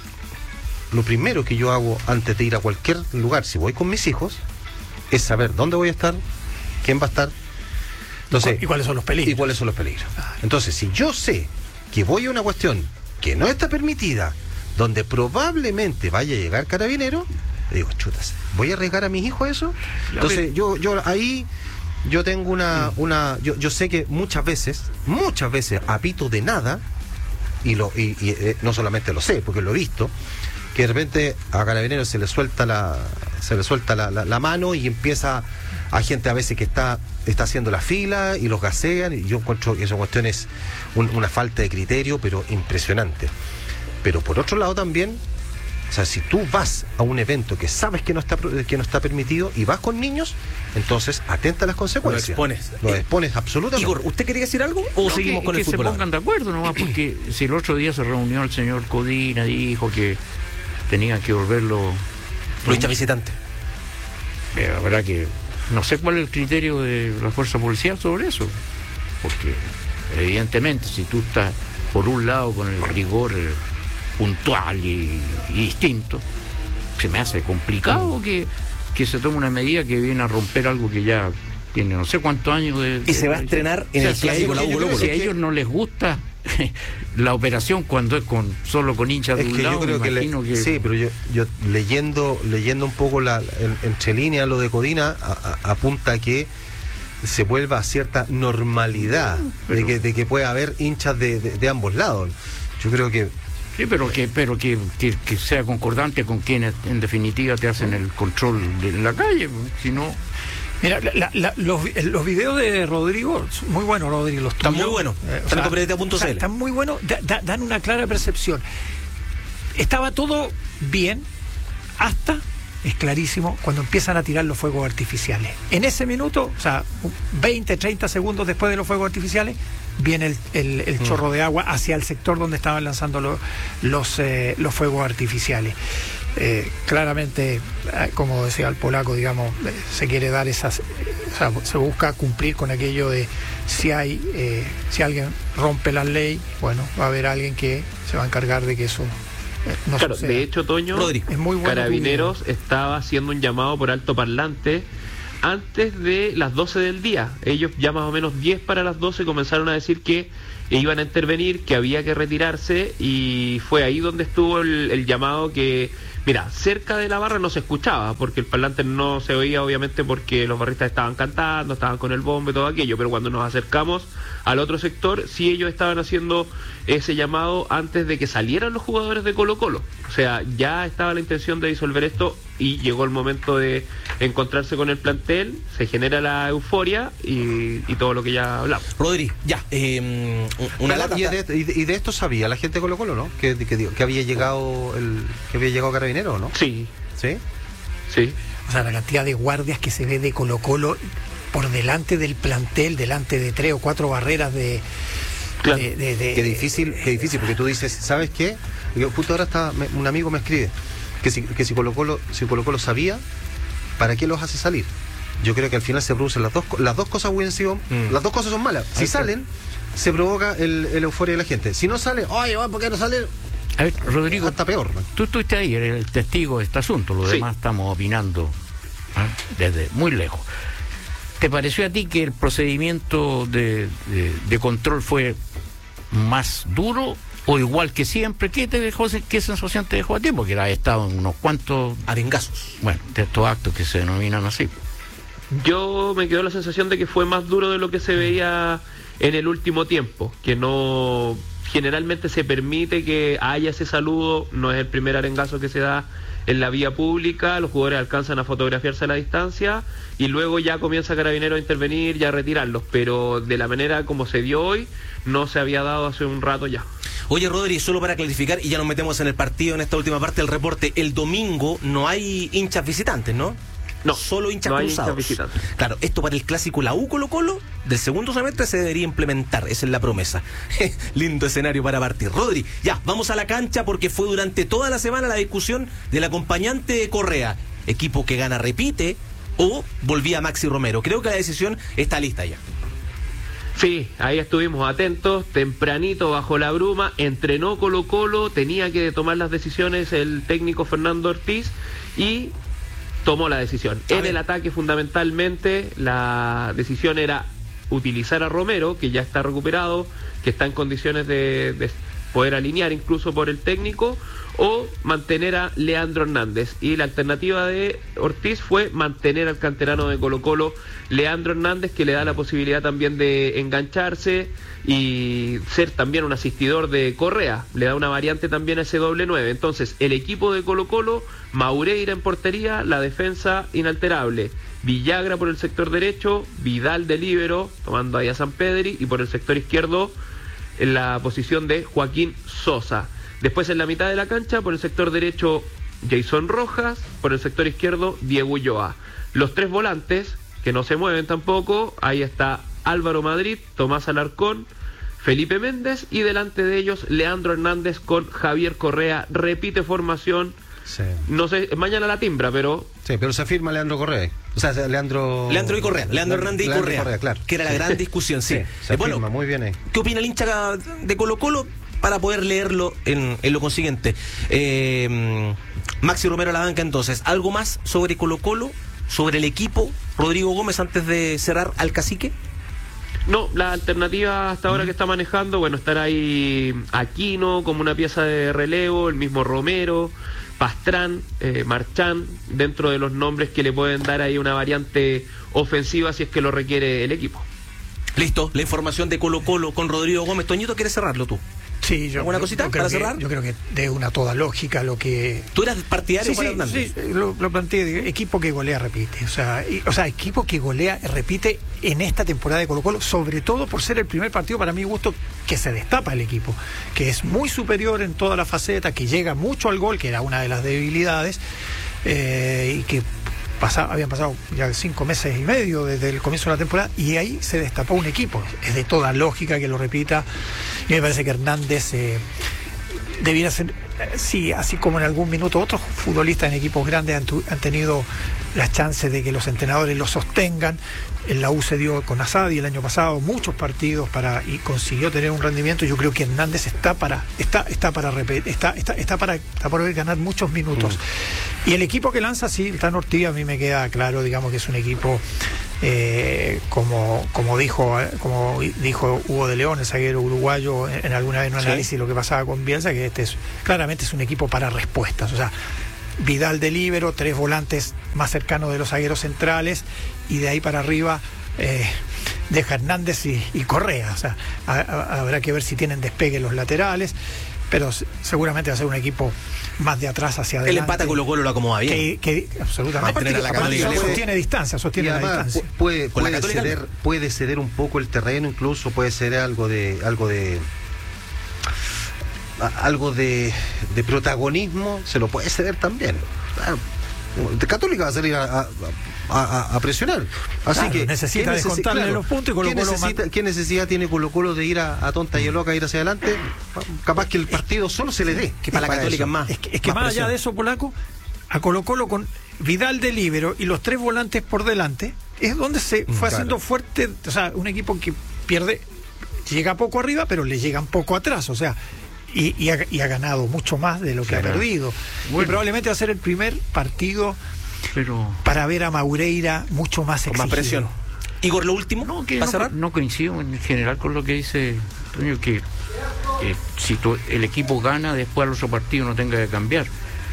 lo primero que yo hago antes de ir a cualquier lugar, si voy con mis hijos, es saber dónde voy a estar, quién va a estar. Entonces, ¿y cuáles son los peligros? Y cuáles son los peligros. Entonces, si yo sé que voy a una cuestión que no está permitida, donde probablemente vaya a llegar Carabinero, le digo, chutas, ¿voy a arriesgar a mis hijos eso? Entonces, yo, yo ahí yo tengo una, una, yo, yo sé que muchas veces, muchas veces apito de nada, y lo, y, y eh, no solamente lo sé, porque lo he visto, que de repente a Carabineros se le suelta la se le suelta la, la, la mano y empieza a gente a veces que está está haciendo la fila y los gasean, y yo encuentro que esa cuestión es un, una falta de criterio, pero impresionante. Pero por otro lado también, o sea, si tú vas a un evento que sabes que no está que no está permitido y vas con niños, entonces atenta a las consecuencias. Lo expones. Lo expones absolutamente. Igor, ¿usted quería decir algo o no, seguimos que, con que el fútbol? Que se pongan de acuerdo nomás, porque si el otro día se reunió el señor Codina, dijo que tenían que volverlo lo hincha visitante. Eh, la verdad que no sé cuál es el criterio de la fuerza policial sobre eso, porque evidentemente si tú estás por un lado con el rigor eh, puntual y, y distinto, se me hace complicado que, que se tome una medida que viene a romper algo que ya tiene no sé cuántos años de... Y se va a estrenar en o sea, el si clásico a ellos, la U, si a ellos no les gusta la operación cuando es con solo con hinchas de es un que lado, yo creo que, le, que sí, pero yo, yo leyendo leyendo un poco la en, entre líneas lo de Codina a, a, apunta a que se vuelva a cierta normalidad, pero, de que de que pueda haber hinchas de, de, de ambos lados. Yo creo que sí, pero que pero que, que, que sea concordante con quienes en definitiva te hacen el control de la calle, si no. Mira, la, la, los, los videos de Rodrigo, muy buenos, Rodrigo. Los están muy buenos. Eh, están en cooperativa punto c l. Están muy buenos, da, da, dan una clara percepción. Estaba todo bien hasta es clarísimo, cuando empiezan a tirar los fuegos artificiales. En ese minuto, o sea, veinte, treinta segundos después de los fuegos artificiales, viene el, el, el chorro de agua hacia el sector donde estaban lanzando lo, los, eh, los fuegos artificiales. Eh, claramente, como decía el polaco, digamos, eh, se quiere dar esas, eh, o sea, se busca cumplir con aquello de si hay, eh, si alguien rompe la ley, bueno, va a haber alguien que se va a encargar de que eso eh, no claro, suceda. De hecho, Toño, es muy bueno. Carabineros estaba haciendo un llamado por altoparlante antes de las doce del día. Ellos ya más o menos diez para las doce comenzaron a decir que iban a intervenir, que había que retirarse, y fue ahí donde estuvo el, el llamado que, mira, cerca de la barra no se escuchaba, porque el parlante no se oía, obviamente, porque los barristas estaban cantando, estaban con el bombo y todo aquello, pero cuando nos acercamos al otro sector, sí ellos estaban haciendo ese llamado antes de que salieran los jugadores de Colo Colo. O sea, ya estaba la intención de disolver esto y llegó el momento de encontrarse con el plantel, se genera la euforia y, y todo lo que ya hablamos. Rodri, ya, eh, una lata. Y de, y, de, y de esto sabía la gente de Colo Colo, ¿no? Que, que, que había llegado el que había llegado Carabinero, ¿no? Sí. ¿Sí? Sí. O sea, la cantidad de guardias que se ve de Colo Colo por delante del plantel, delante de tres o cuatro barreras de... Claro. De, de, de, qué difícil, qué difícil, porque tú dices, ¿sabes qué? Yo, justo ahora está, me, un amigo me escribe que si, que si Colo Colo, si Colo Colo sabía, ¿para qué los hace salir? Yo creo que al final se producen las dos, las dos cosas, Winston, mm. las dos cosas son malas. Si Ahí salen, está. se provoca el, el euforia de la gente. Si no sale, oye, ¿por qué no sale? A ver, Rodrigo, hasta peor, ¿no? Tú estuviste ahí, eres el testigo de este asunto, los sí. demás estamos opinando ¿eh? desde muy lejos. ¿Te pareció a ti que el procedimiento de, de, de control fue más duro o igual que siempre? ¿Qué te dejó, qué sensación te dejó a ti? Porque has estado en unos cuantos arengazos, bueno, de estos actos que se denominan así. Yo me quedó la sensación de que fue más duro de lo que se veía en el último tiempo, que no generalmente se permite que haya ese saludo, no es el primer arengazo que se da en la vía pública, los jugadores alcanzan a fotografiarse a la distancia y luego ya comienza Carabineros a intervenir y a retirarlos, pero de la manera como se dio hoy no se había dado hace un rato ya. Oye, Rodri, solo para clarificar, y ya nos metemos en el partido, en esta última parte del reporte, el domingo no hay hinchas visitantes, ¿no? No, solo hinchas no hay cruzados. hinchas visitantes. Claro, esto para el clásico la U Colo Colo del segundo semestre se debería implementar, esa es la promesa. Lindo escenario para partir. Rodri, ya, vamos a la cancha porque fue durante toda la semana la discusión del acompañante de Correa. Equipo que gana repite o volvía Maxi Romero. Creo que la decisión está lista ya. Sí, ahí estuvimos atentos, tempranito bajo la bruma, entrenó Colo Colo, tenía que tomar las decisiones el técnico Fernando Ortiz y tomó la decisión. En el ataque fundamentalmente la decisión era utilizar a Romero, que ya está recuperado, que está en condiciones de, de poder alinear incluso por el técnico, o mantener a Leandro Hernández. Y la alternativa de Ortiz fue mantener al canterano de Colo Colo, Leandro Hernández, que le da la posibilidad también de engancharse y ser también un asistidor de Correa, le da una variante también a ese doble nueve. Entonces el equipo de Colo Colo, Maureira en portería, la defensa inalterable, Villagra por el sector derecho, Vidal de líbero, tomando ahí a San Pedri, y por el sector izquierdo en la posición de Joaquín Sosa. Después en la mitad de la cancha, por el sector derecho, Jason Rojas, por el sector izquierdo, Diego Ulloa. Los tres volantes, que no se mueven tampoco, ahí está Álvaro Madrid, Tomás Alarcón, Felipe Méndez, y delante de ellos Leandro Hernández con Javier Correa. Repite formación, sí. No sé, mañana la timbra, pero... Sí, pero se afirma Leandro Correa. O sea, Leandro... Leandro y Correa, Leandro Hernández y Leandro Correa, Correa, claro. Que era la gran discusión, sí. sí se eh, bueno, afirma, muy bien ahí. ¿Qué opina el hincha de Colo Colo? Para poder leerlo en, en lo consiguiente. Eh, Maxi Romero a la banca entonces. ¿Algo más sobre Colo Colo? ¿Sobre el equipo? Rodrigo Gómez, antes de cerrar al cacique. No, la alternativa hasta ahora que está manejando, bueno, estará ahí Aquino como una pieza de relevo, el mismo Romero, Pastrán, eh, Marchán, dentro de los nombres que le pueden dar ahí una variante ofensiva si es que lo requiere el equipo. Listo, la información de Colo Colo con Rodrigo Gómez. Toñito, ¿quieres cerrarlo tú? Sí, yo, ¿Alguna cosita yo para que, cerrar? Yo creo que de una toda lógica lo que... ¿Tú eras partidario sí, de Juan sí, Hernández? Sí, lo, lo planteé, equipo que golea repite. O sea, y, o sea, equipo que golea repite en esta temporada de Colo Colo, sobre todo por ser el primer partido, para mi gusto, que se destapa el equipo, que es muy superior en toda la faceta, que llega mucho al gol, que era una de las debilidades. eh, y que Pasaba, habían pasado ya cinco meses y medio desde el comienzo de la temporada y ahí se destapó un equipo. Es de toda lógica que lo repita y me parece que Hernández eh, debiera ser, eh, sí, así como en algún minuto otros futbolistas en equipos grandes han, tu, han tenido las chances de que los entrenadores lo sostengan. En la U se dio con Asadi el año pasado muchos partidos para y consiguió tener un rendimiento. Yo creo que Hernández está para está está para repetir, está está está para está para ganar muchos minutos. Mm. Y el equipo que lanza, sí, el Tan Ortiz, a mí me queda claro, digamos que es un equipo eh, como como dijo como dijo Hugo de León, el zaguero uruguayo, en, en alguna vez en un sí. análisis de lo que pasaba con Bielsa, que este es claramente es un equipo para respuestas. O sea, Vidal de líbero, tres volantes más cercanos de los zagueros centrales y de ahí para arriba eh, deja Hernández y, y Correa. O sea, a, a, habrá que ver si tienen despegue los laterales, pero seguramente va a ser un equipo más de atrás hacia adelante. El empate a Colo Colo lo acomoda bien. Que, que absolutamente. Aparte, la Católica puede, sostiene distancia, sostiene la distancia. Puede, puede, la ceder, puede ceder un poco el terreno, incluso puede ser algo de algo de algo de, de protagonismo, se lo puede ceder también. Claro, de Católica va a salir a, a, a, a presionar. Así claro, que necesita descontarle claro, los puntos y Colo ¿qué, Colo necesita, man... ¿qué necesidad tiene Colo Colo de ir a, a tonta y a loca, ir hacia adelante? Capaz que el partido solo se le dé. Que para la Católica es más. Es que, es que más, más allá de eso, Polaco, a Colo Colo con Vidal de líbero y los tres volantes por delante, es donde se fue claro. haciendo fuerte. O sea, un equipo que pierde, llega poco arriba, pero le llegan poco atrás. O sea, Y, y, ha, y ha ganado mucho más de lo que claro. ha perdido. Bueno. Y probablemente va a ser el primer partido pero... para ver a Maureira mucho más exigido. Con más presión. Igor, lo último, no, que ¿para no, cerrar? No coincido en general con lo que dice Antonio, que eh, si tu, el equipo gana, después al otro partido no tenga que cambiar.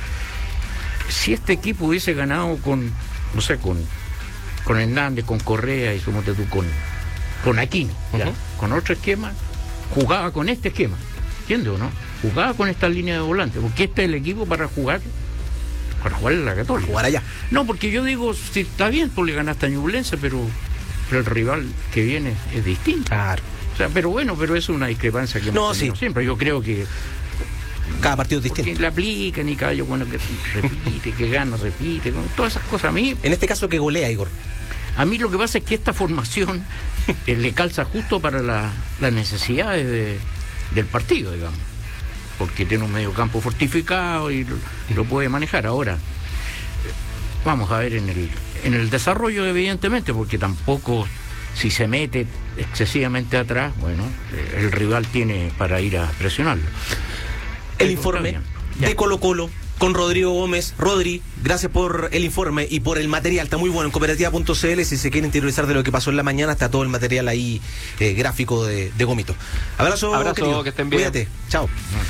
Si este equipo hubiese ganado con, no sé, con, con Hernández, con Correa y como te tú, con, con Aquino, ¿ya? Uh-huh. Con otro esquema, jugaba con este esquema. ¿Entiendes o no? Jugaba con esta línea de volante, porque este es el equipo para jugar, para jugar en la Católica. Jugar allá. No, porque yo digo, si está bien, tú le ganaste a Ñublense, pero, pero el rival que viene es distinto. Claro. O sea, pero bueno, pero es una discrepancia que hemos no, tenido sí. siempre. Yo creo que cada partido es distinto. Porque le aplican y cada bueno que repite, que gana, repite, con todas esas cosas. A mí, en este caso que golea, Igor. A mí lo que pasa es que esta formación eh, le calza justo para la, las necesidades de del partido, digamos, porque tiene un medio campo fortificado y lo, y lo puede manejar. Ahora vamos a ver en el en el desarrollo, evidentemente, porque tampoco, si se mete excesivamente atrás, bueno, el rival tiene para ir a presionarlo. El informe de Colo Colo con Rodrigo Gómez. Rodri, gracias por el informe y por el material, está muy bueno en cooperativa punto c l. Si se quieren interiorizar de lo que pasó en la mañana, está todo el material ahí eh, gráfico de, de Gomito. Abrazo, Abrazo, querido. Que estén bien. Cuídate, chao.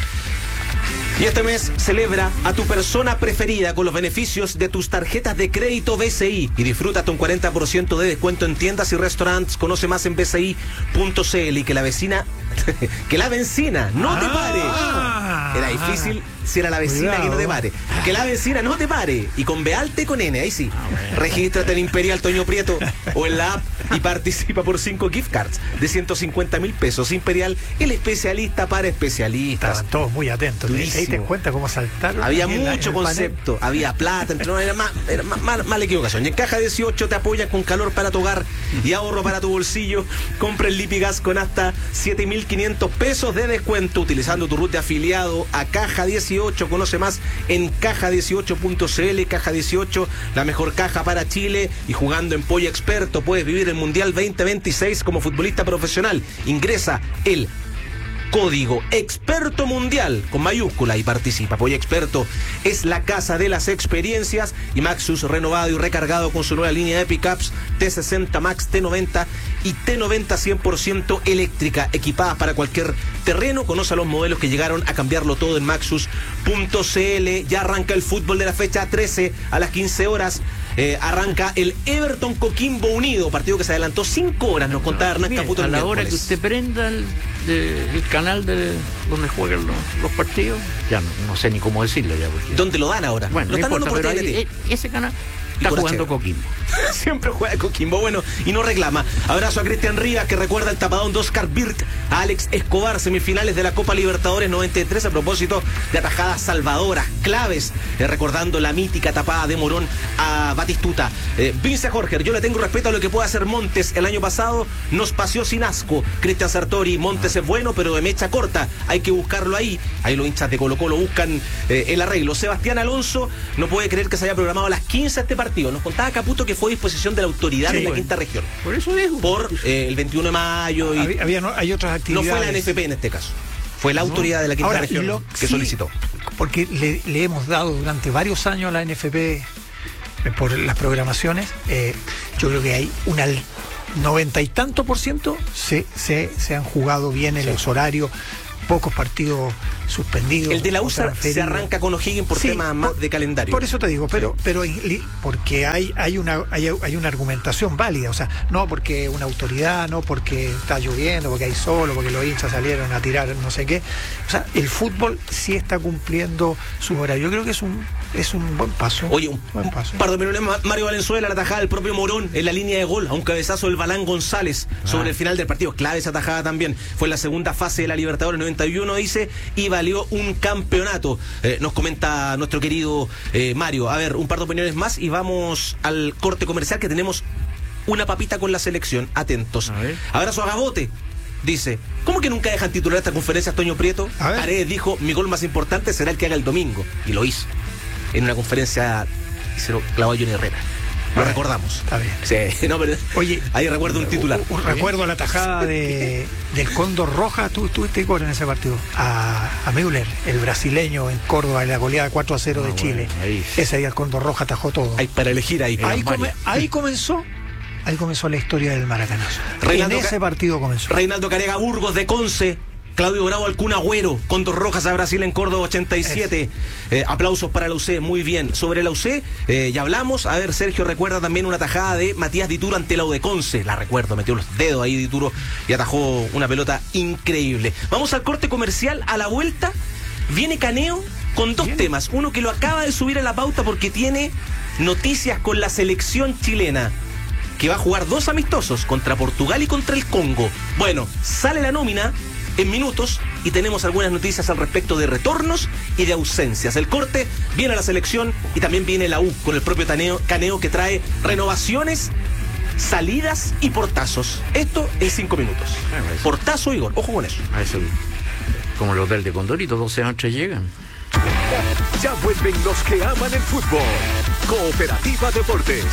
Y este mes celebra a tu persona preferida con los beneficios de tus tarjetas de crédito B C I y disfruta hasta un cuarenta por ciento de descuento en tiendas y restaurantes. Conoce más en b c i punto c l. Y que la vecina que la vecina no te pare. Era difícil si era la vecina Cuidado. que no te pare. Que la vecina no te pare. Y con B alta y con N, ahí sí. Regístrate en Imperial Toño Prieto o en la app y participa por cinco gift cards de ciento cincuenta mil pesos. Imperial, el especialista para especialistas. Estaban todos muy atentos. ¿Te diste cuenta cómo saltaron? Había mucho la, concepto, había plata, entre, no, era más, era más, más, más la equivocación. Y en Caja dieciocho te apoyan con calor para tu hogar y ahorro para tu bolsillo. Compra el Lipigas con hasta siete mil quinientos pesos de descuento utilizando tu root de afiliado a Caja dieciocho. Conoce más en caja dieciocho punto c l. Caja dieciocho, la mejor caja para Chile. Y jugando en Polla Experto puedes vivir el Mundial veinte veintiséis como futbolista profesional. Ingresa el código Experto Mundial con mayúscula y participa. Polla Experto es la casa de las experiencias y Maxus renovado y recargado con su nueva línea de pickups T sesenta Max, T noventa y T noventa cien por ciento eléctrica, equipadas para cualquier terreno. Conoce a los modelos que llegaron a cambiarlo todo en maxus punto c l. Ya arranca el fútbol de la fecha trece a las quince horas. Eh, arranca el Everton Coquimbo Unido, partido que se adelantó cinco horas, nos contaba Hernán Mire, Caputo. A la hora que usted prenda el, de, el canal de donde juegan los, los partidos, ya no, no sé ni cómo decirlo ya. Porque... ¿Dónde lo dan ahora? Bueno, lo no están importa, dando por pero T N T. ahí, ese canal Está jugando Coquimbo. Siempre juega Coquimbo, bueno, y no reclama. Abrazo a Cristian Rivas, que recuerda el tapadón de Oscar Birk a Alex Escobar, semifinales de la Copa Libertadores noventa y tres, a propósito de atajadas salvadoras, claves, eh, recordando la mítica tapada de Morón a Batistuta. Eh, Vince Jorge, yo le tengo respeto a lo que puede hacer Montes. El año pasado nos paseó sin asco. Cristian Sartori, Montes es bueno, pero de mecha corta, hay que buscarlo ahí. Ahí los hinchas de Colo Colo buscan eh, el arreglo. Sebastián Alonso no puede creer que se haya programado a las quince este partido. Nos contaba Caputo que fue a disposición de la autoridad sí, de la bueno. quinta región. Por eso dijo. Por eh, el veintiuno de mayo. Y había, había, no, hay otras actividades. No fue la N F P en este caso. Fue la autoridad no. de la quinta Ahora, región lo, que sí, solicitó. Porque le, le hemos dado durante varios años a la N F P eh, por las programaciones. Eh, yo creo que hay una noventa y tanto por ciento se, se, se han jugado bien en sí. los horarios. Pocos partidos suspendidos. El de la U S A se arranca con O'Higgins por sí, temas más de calendario. Por eso te digo, pero pero porque hay hay una hay, hay una argumentación válida, o sea, no porque una autoridad, no porque está lloviendo, porque hay sol, o porque los hinchas salieron a tirar no sé qué. O sea, el fútbol sí está cumpliendo su horario. Yo creo que es un es un buen paso. Oye, un, buen paso. un par de minutos, Mario Valenzuela, la tajada del propio Morón en la línea de gol, a un cabezazo del Balán González ah. sobre el final del partido. Clave esa tajada también. Fue en la segunda fase de la Libertadores noventa y uno, dice, y valió un campeonato. Eh, nos comenta nuestro querido eh, Mario. A ver, un par de opiniones más y vamos al corte comercial, que tenemos una papita con la selección. Atentos. Abrazo a Gabote. Dice, ¿cómo que nunca dejan titular esta conferencia a Toño Prieto? Paredes dijo, mi gol más importante será el que haga el domingo. Y lo hizo. En una conferencia se lo clavó a Johnny Herrera. Lo recordamos. Está bien. Sí, no, pero oye, ahí recuerdo un titular. Un, un recuerdo a la tajada de, del Cóndor Roja. Tú estuviste en ese partido. A, a Müller, el brasileño en Córdoba, en la goleada cuatro a cero ah, de Chile. Bueno, ahí. Ese día el Cóndor Roja atajó todo. Hay para elegir ahí. Ahí, come, ahí comenzó. Ahí comenzó la historia del maracanazo. Reinaldo en ese partido comenzó. Reinaldo Carega Burgos de Conce. Claudio Bravo al Kun Agüero, Cóndor Rojas a Brasil en Córdoba ochenta y siete. Eh, aplausos para la U C, muy bien. Sobre la U C, eh, ya hablamos. A ver, Sergio recuerda también una tajada de Matías Dituro ante la U de Conce. La recuerdo, metió los dedos ahí Dituro y atajó una pelota increíble. Vamos al corte comercial. A la vuelta viene Caneo con dos bien. temas. Uno que lo acaba de subir a la pauta porque tiene noticias con la selección chilena, que va a jugar dos amistosos, contra Portugal y contra el Congo. Bueno, sale la nómina en minutos y tenemos algunas noticias al respecto de retornos y de ausencias. El corte, viene a la selección y también viene la U con el propio Taneo, Caneo, que trae renovaciones, salidas y portazos. Esto en cinco minutos. Portazo y gol, ojo con eso. eso como el hotel de Condorito, doce noches llegan. Ya vuelven los que aman el fútbol. Cooperativa Deportes.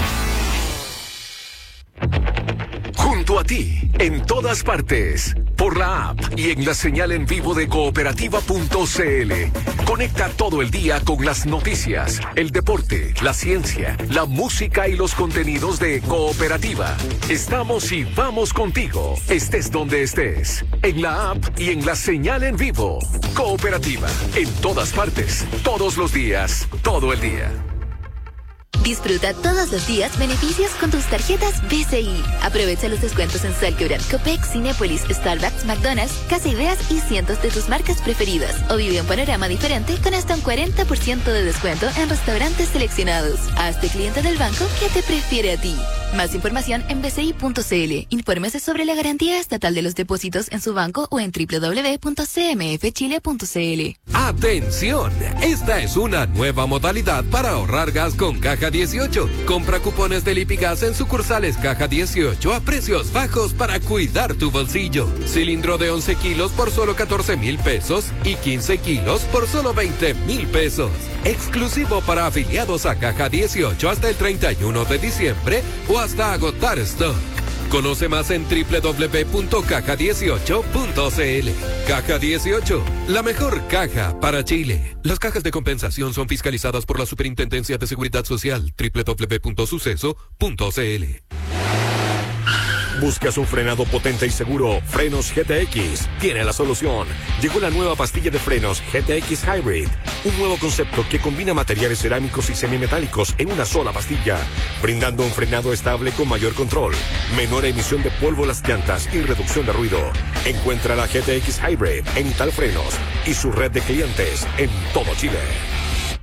Junto a ti, en todas partes, por la app y en la señal en vivo de cooperativa punto c l. Conecta todo el día con las noticias, el deporte, la ciencia, la música y los contenidos de Cooperativa. Estamos y vamos contigo, estés donde estés, en la app y en la señal en vivo. Cooperativa, en todas partes, todos los días, todo el día. Disfruta todos los días beneficios con tus tarjetas B C I. Aprovecha los descuentos en Salquebran, Copec, Cinépolis, Starbucks, McDonald's, Casa Ideas y cientos de tus marcas preferidas. O vive un panorama diferente con hasta un cuarenta por ciento de descuento en restaurantes seleccionados. Hazte cliente del banco que te prefiere a ti. Más información en b c i punto c l. Infórmese sobre la garantía estatal de los depósitos en su banco o en w w w punto c m f chile punto c l. ¡Atención! Esta es una nueva modalidad para ahorrar gas con Caja dieciocho. Compra cupones de Lipigas en sucursales Caja dieciocho a precios bajos para cuidar tu bolsillo. Cilindro de once kilos por solo catorce mil pesos y quince kilos por solo veinte mil pesos. Exclusivo para afiliados a Caja dieciocho hasta el treinta y uno de diciembre o hasta agotar stock. Conoce más en w w w punto caja dieciocho punto c l. Caja dieciocho, la mejor caja para Chile. Las cajas de compensación son fiscalizadas por la Superintendencia de Seguridad Social. w w w punto suceso punto c l. ¿Buscas un frenado potente y seguro? Frenos G T X tiene la solución. Llegó la nueva pastilla de frenos G T X Hybrid, un nuevo concepto que combina materiales cerámicos y semimetálicos en una sola pastilla, brindando un frenado estable con mayor control, menor emisión de polvo en las llantas y reducción de ruido. Encuentra la G T X Hybrid en Ital Frenos y su red de clientes en todo Chile.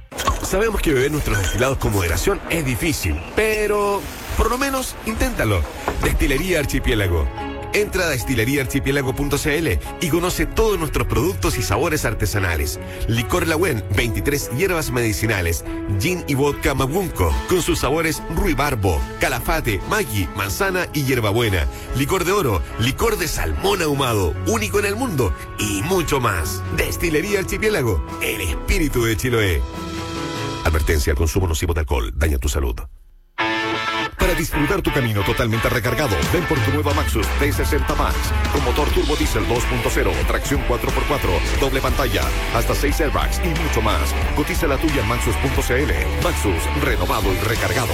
Sabemos que beber nuestros destilados con moderación es difícil, pero por lo menos inténtalo. Destilería Archipiélago. Entra a destilería archipiélago punto c l y conoce todos nuestros productos y sabores artesanales. Licor Lagüen, veintitrés hierbas medicinales. Gin y vodka Mabunco, con sus sabores ruibarbo, calafate, maggi, manzana y hierbabuena. Licor de oro, licor de salmón ahumado, único en el mundo, y mucho más. Destilería Archipiélago, el espíritu de Chiloé. Advertencia: el consumo nocivo de alcohol daña tu salud. Para disfrutar tu camino totalmente recargado, ven por tu nueva Maxus T sesenta Max, con motor turbo diésel dos punto cero, tracción cuatro por cuatro, doble pantalla, hasta seis airbags y mucho más. Cotiza la tuya en maxus punto c l. Maxus, renovado y recargado.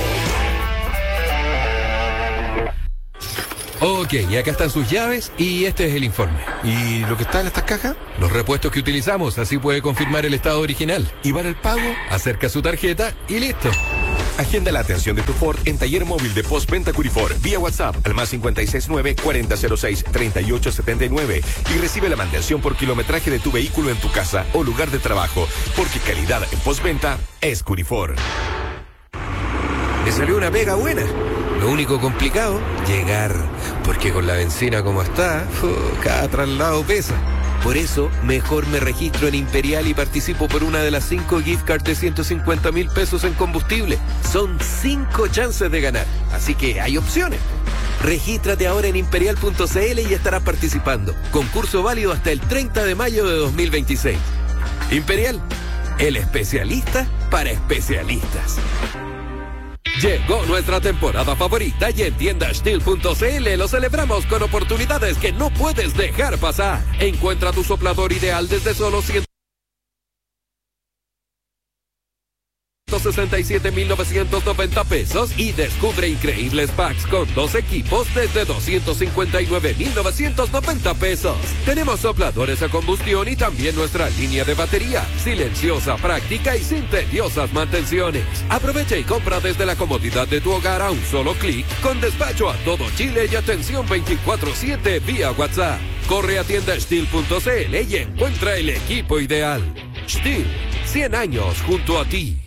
Ok, y acá están sus llaves y este es el informe. ¿Y lo que está en estas cajas? Los repuestos que utilizamos, así puede confirmar el estado original. ¿Y para el pago? Acerca su tarjeta y listo. Agenda la atención de tu Ford en taller móvil de postventa Curifor vía WhatsApp al más cinco seis nueve, cuarenta cero seis, treinta y ocho setenta y nueve y recibe la mantención por kilometraje de tu vehículo en tu casa o lugar de trabajo, porque calidad en postventa es Curifor. Me salió una pega buena. Lo único complicado, llegar, porque con la benzina como está, uh, cada traslado pesa. Por eso, mejor me registro en Imperial y participo por una de las cinco gift cards de ciento cincuenta mil pesos en combustible. Son cinco chances de ganar, así que hay opciones. Regístrate ahora en imperial punto c l y estarás participando. Concurso válido hasta el treinta de mayo de dos mil veintiséis. Imperial, el especialista para especialistas. Llegó nuestra temporada favorita y en tienda steel punto c l lo celebramos con oportunidades que no puedes dejar pasar. Encuentra tu soplador ideal desde solo ciento sesenta y siete mil novecientos noventa pesos y descubre increíbles packs con dos equipos desde doscientos cincuenta y nueve mil novecientos noventa pesos. Tenemos sopladores a combustión y también nuestra línea de batería, silenciosa, práctica y sin tediosas mantenciones. Aprovecha y compra desde la comodidad de tu hogar a un solo clic, con despacho a todo Chile y atención veinticuatro siete vía WhatsApp. Corre a tienda steel punto c l y encuentra el equipo ideal. Steel, cien años junto a ti.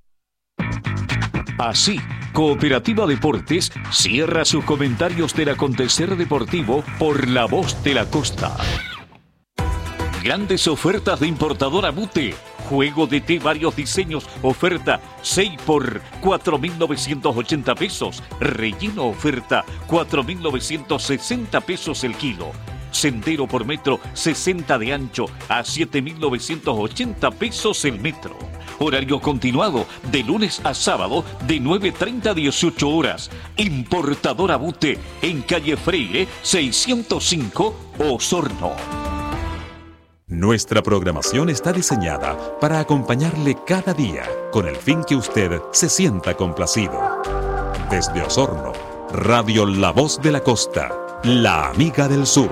Así, Cooperativa Deportes cierra sus comentarios del acontecer deportivo por La Voz de la Costa. Grandes ofertas de importadora Bute. Juego de té, varios diseños. Oferta seis por cuatro mil novecientos ochenta pesos. Relleno oferta cuatro mil novecientos sesenta pesos el kilo. Sendero por metro sesenta de ancho a siete mil novecientos ochenta pesos el metro. Horario continuado de lunes a sábado de nueve treinta a dieciocho horas. Importadora Bute en calle Freire seiscientos cinco, Osorno. Nuestra programación está diseñada para acompañarle cada día con el fin que usted se sienta complacido. Desde Osorno, Radio La Voz de la Costa, la amiga del sur.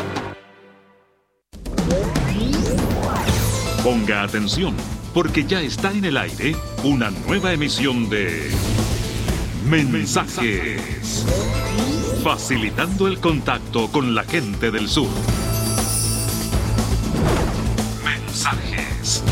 Ponga atención, porque ya está en el aire una nueva emisión de Mensajes, facilitando el contacto con la gente del sur. Mensajes.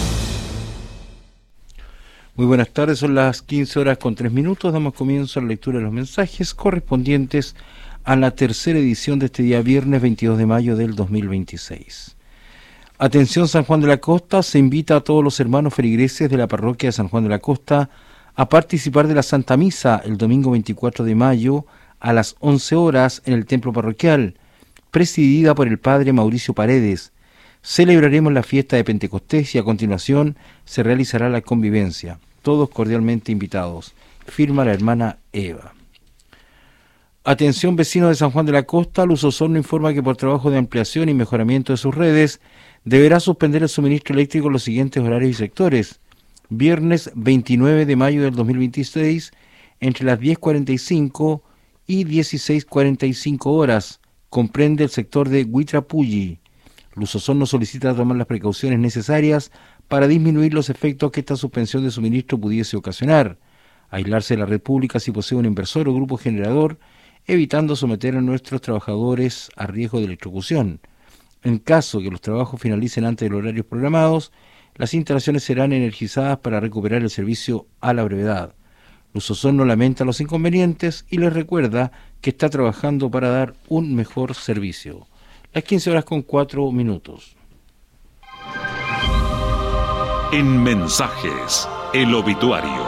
Muy buenas tardes, son las quince horas con tres minutos. Damos comienzo a la lectura de los mensajes correspondientes a la tercera edición de este día viernes veintidós de mayo del dos mil veintiséis. Atención San Juan de la Costa, se invita a todos los hermanos feligreses de la parroquia de San Juan de la Costa a participar de la Santa Misa el domingo veinticuatro de mayo a las once horas en el templo parroquial, presidida por el padre Mauricio Paredes. Celebraremos la fiesta de Pentecostés y a continuación se realizará la convivencia. Todos cordialmente invitados. Firma la hermana Eva. Atención vecinos de San Juan de la Costa, Luz Osorno informa que por trabajo de ampliación y mejoramiento de sus redes deberá suspender el suministro eléctrico en los siguientes horarios y sectores. Viernes veintinueve de mayo del dos mil veintiséis, entre las diez cuarenta y cinco y dieciséis cuarenta y cinco horas, comprende el sector de Huitrapulli. Luz Osorno solicita tomar las precauciones necesarias para disminuir los efectos que esta suspensión de suministro pudiese ocasionar. Aislarse de la red pública si posee un inversor o grupo generador, evitando someter a nuestros trabajadores a riesgo de electrocución. En caso que los trabajos finalicen antes de los horarios programados, las instalaciones serán energizadas para recuperar el servicio a la brevedad. Luzozón no lamenta los inconvenientes y les recuerda que está trabajando para dar un mejor servicio. Las quince horas con cuatro minutos. En mensajes, el obituario.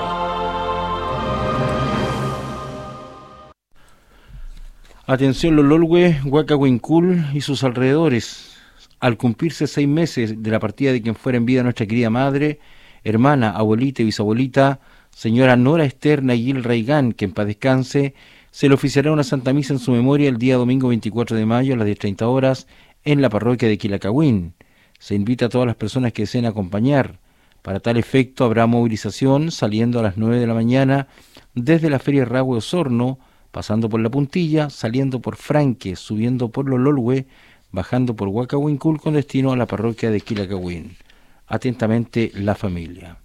Atención Lololwe, Huacahuincul y sus alrededores. Al cumplirse seis meses de la partida de quien fuera en vida nuestra querida madre, hermana, abuelita y bisabuelita, señora Nora Esther Nayil Raigán, que en paz descanse, se le oficiará una Santa Misa en su memoria el día domingo veinticuatro de mayo a las diez treinta horas en la parroquia de Quilacahuín. Se invita a todas las personas que deseen acompañar. Para tal efecto habrá movilización saliendo a las nueve de la mañana desde la Feria Rahue Osorno, pasando por La Puntilla, saliendo por Franque, subiendo por Lololwe, bajando por Huacahuincul con destino a la parroquia de Quilacahuín. Atentamente, la familia.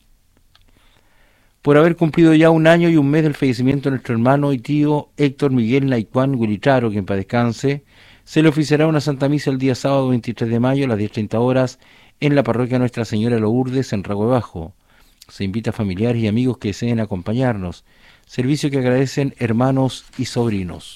Por haber cumplido ya un año y un mes del fallecimiento de nuestro hermano y tío Héctor Miguel Naicuán Guilicharo, que en paz descanse, se le oficiará una Santa Misa el día sábado veintitrés de mayo a las diez treinta horas en la parroquia Nuestra Señora de Lourdes en Rahue Bajo. Se invita a familiares y amigos que deseen acompañarnos, servicio que agradecen hermanos y sobrinos.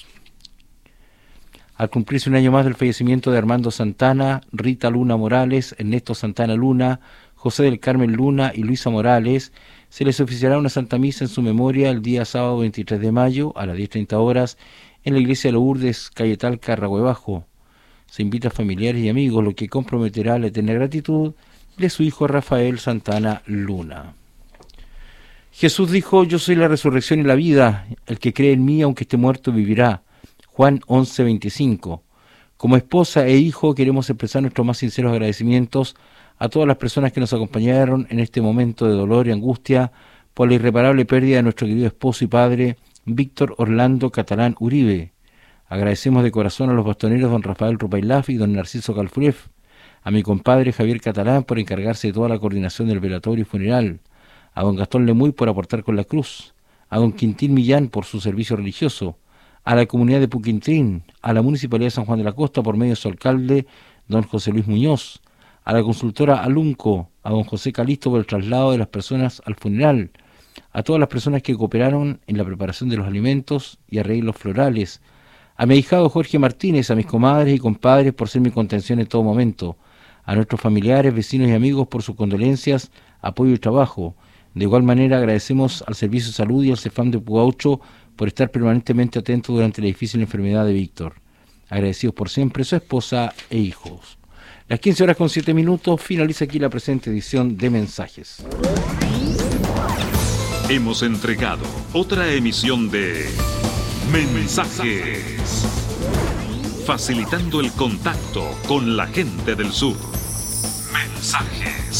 Al cumplirse un año más del fallecimiento de Armando Santana, Rita Luna Morales, Ernesto Santana Luna, José del Carmen Luna y Luisa Morales, se les oficiará una Santa Misa en su memoria el día sábado veintitrés de mayo a las diez treinta horas en la iglesia de Lourdes, calle Talca, Rahue Bajo. Se invita a familiares y amigos, lo que comprometerá la eterna gratitud de su hijo Rafael Santana Luna. Jesús dijo: yo soy la resurrección y la vida, el que cree en mí aunque esté muerto vivirá. Juan once veinticinco. Como esposa e hijo queremos expresar nuestros más sinceros agradecimientos a todas las personas que nos acompañaron en este momento de dolor y angustia por la irreparable pérdida de nuestro querido esposo y padre Víctor Orlando Catalán Uribe. Agradecemos de corazón a los bastoneros don Rafael Rupailaf y don Narciso Calfuref, a mi compadre Javier Catalán por encargarse de toda la coordinación del velatorio y funeral, a don Gastón Lemuy por aportar con la cruz, a don Quintín Millán por su servicio religioso, a la comunidad de Puquintrín, a la Municipalidad de San Juan de la Costa por medio de su alcalde, don José Luis Muñoz, a la consultora Alunco, a don José Calisto por el traslado de las personas al funeral, a todas las personas que cooperaron en la preparación de los alimentos y arreglos florales, a mi ahijado Jorge Martínez, a mis comadres y compadres por ser mi contención en todo momento, a nuestros familiares, vecinos y amigos por sus condolencias, apoyo y trabajo. De igual manera agradecemos al Servicio de Salud y al CEFAM de Puaucho por estar permanentemente atentos durante la difícil enfermedad de Víctor. Agradecidos por siempre su esposa e hijos. Las quince horas con siete minutos, finaliza aquí la presente edición de Mensajes. Hemos entregado otra emisión de Mensajes, facilitando el contacto con la gente del sur. Mensajes.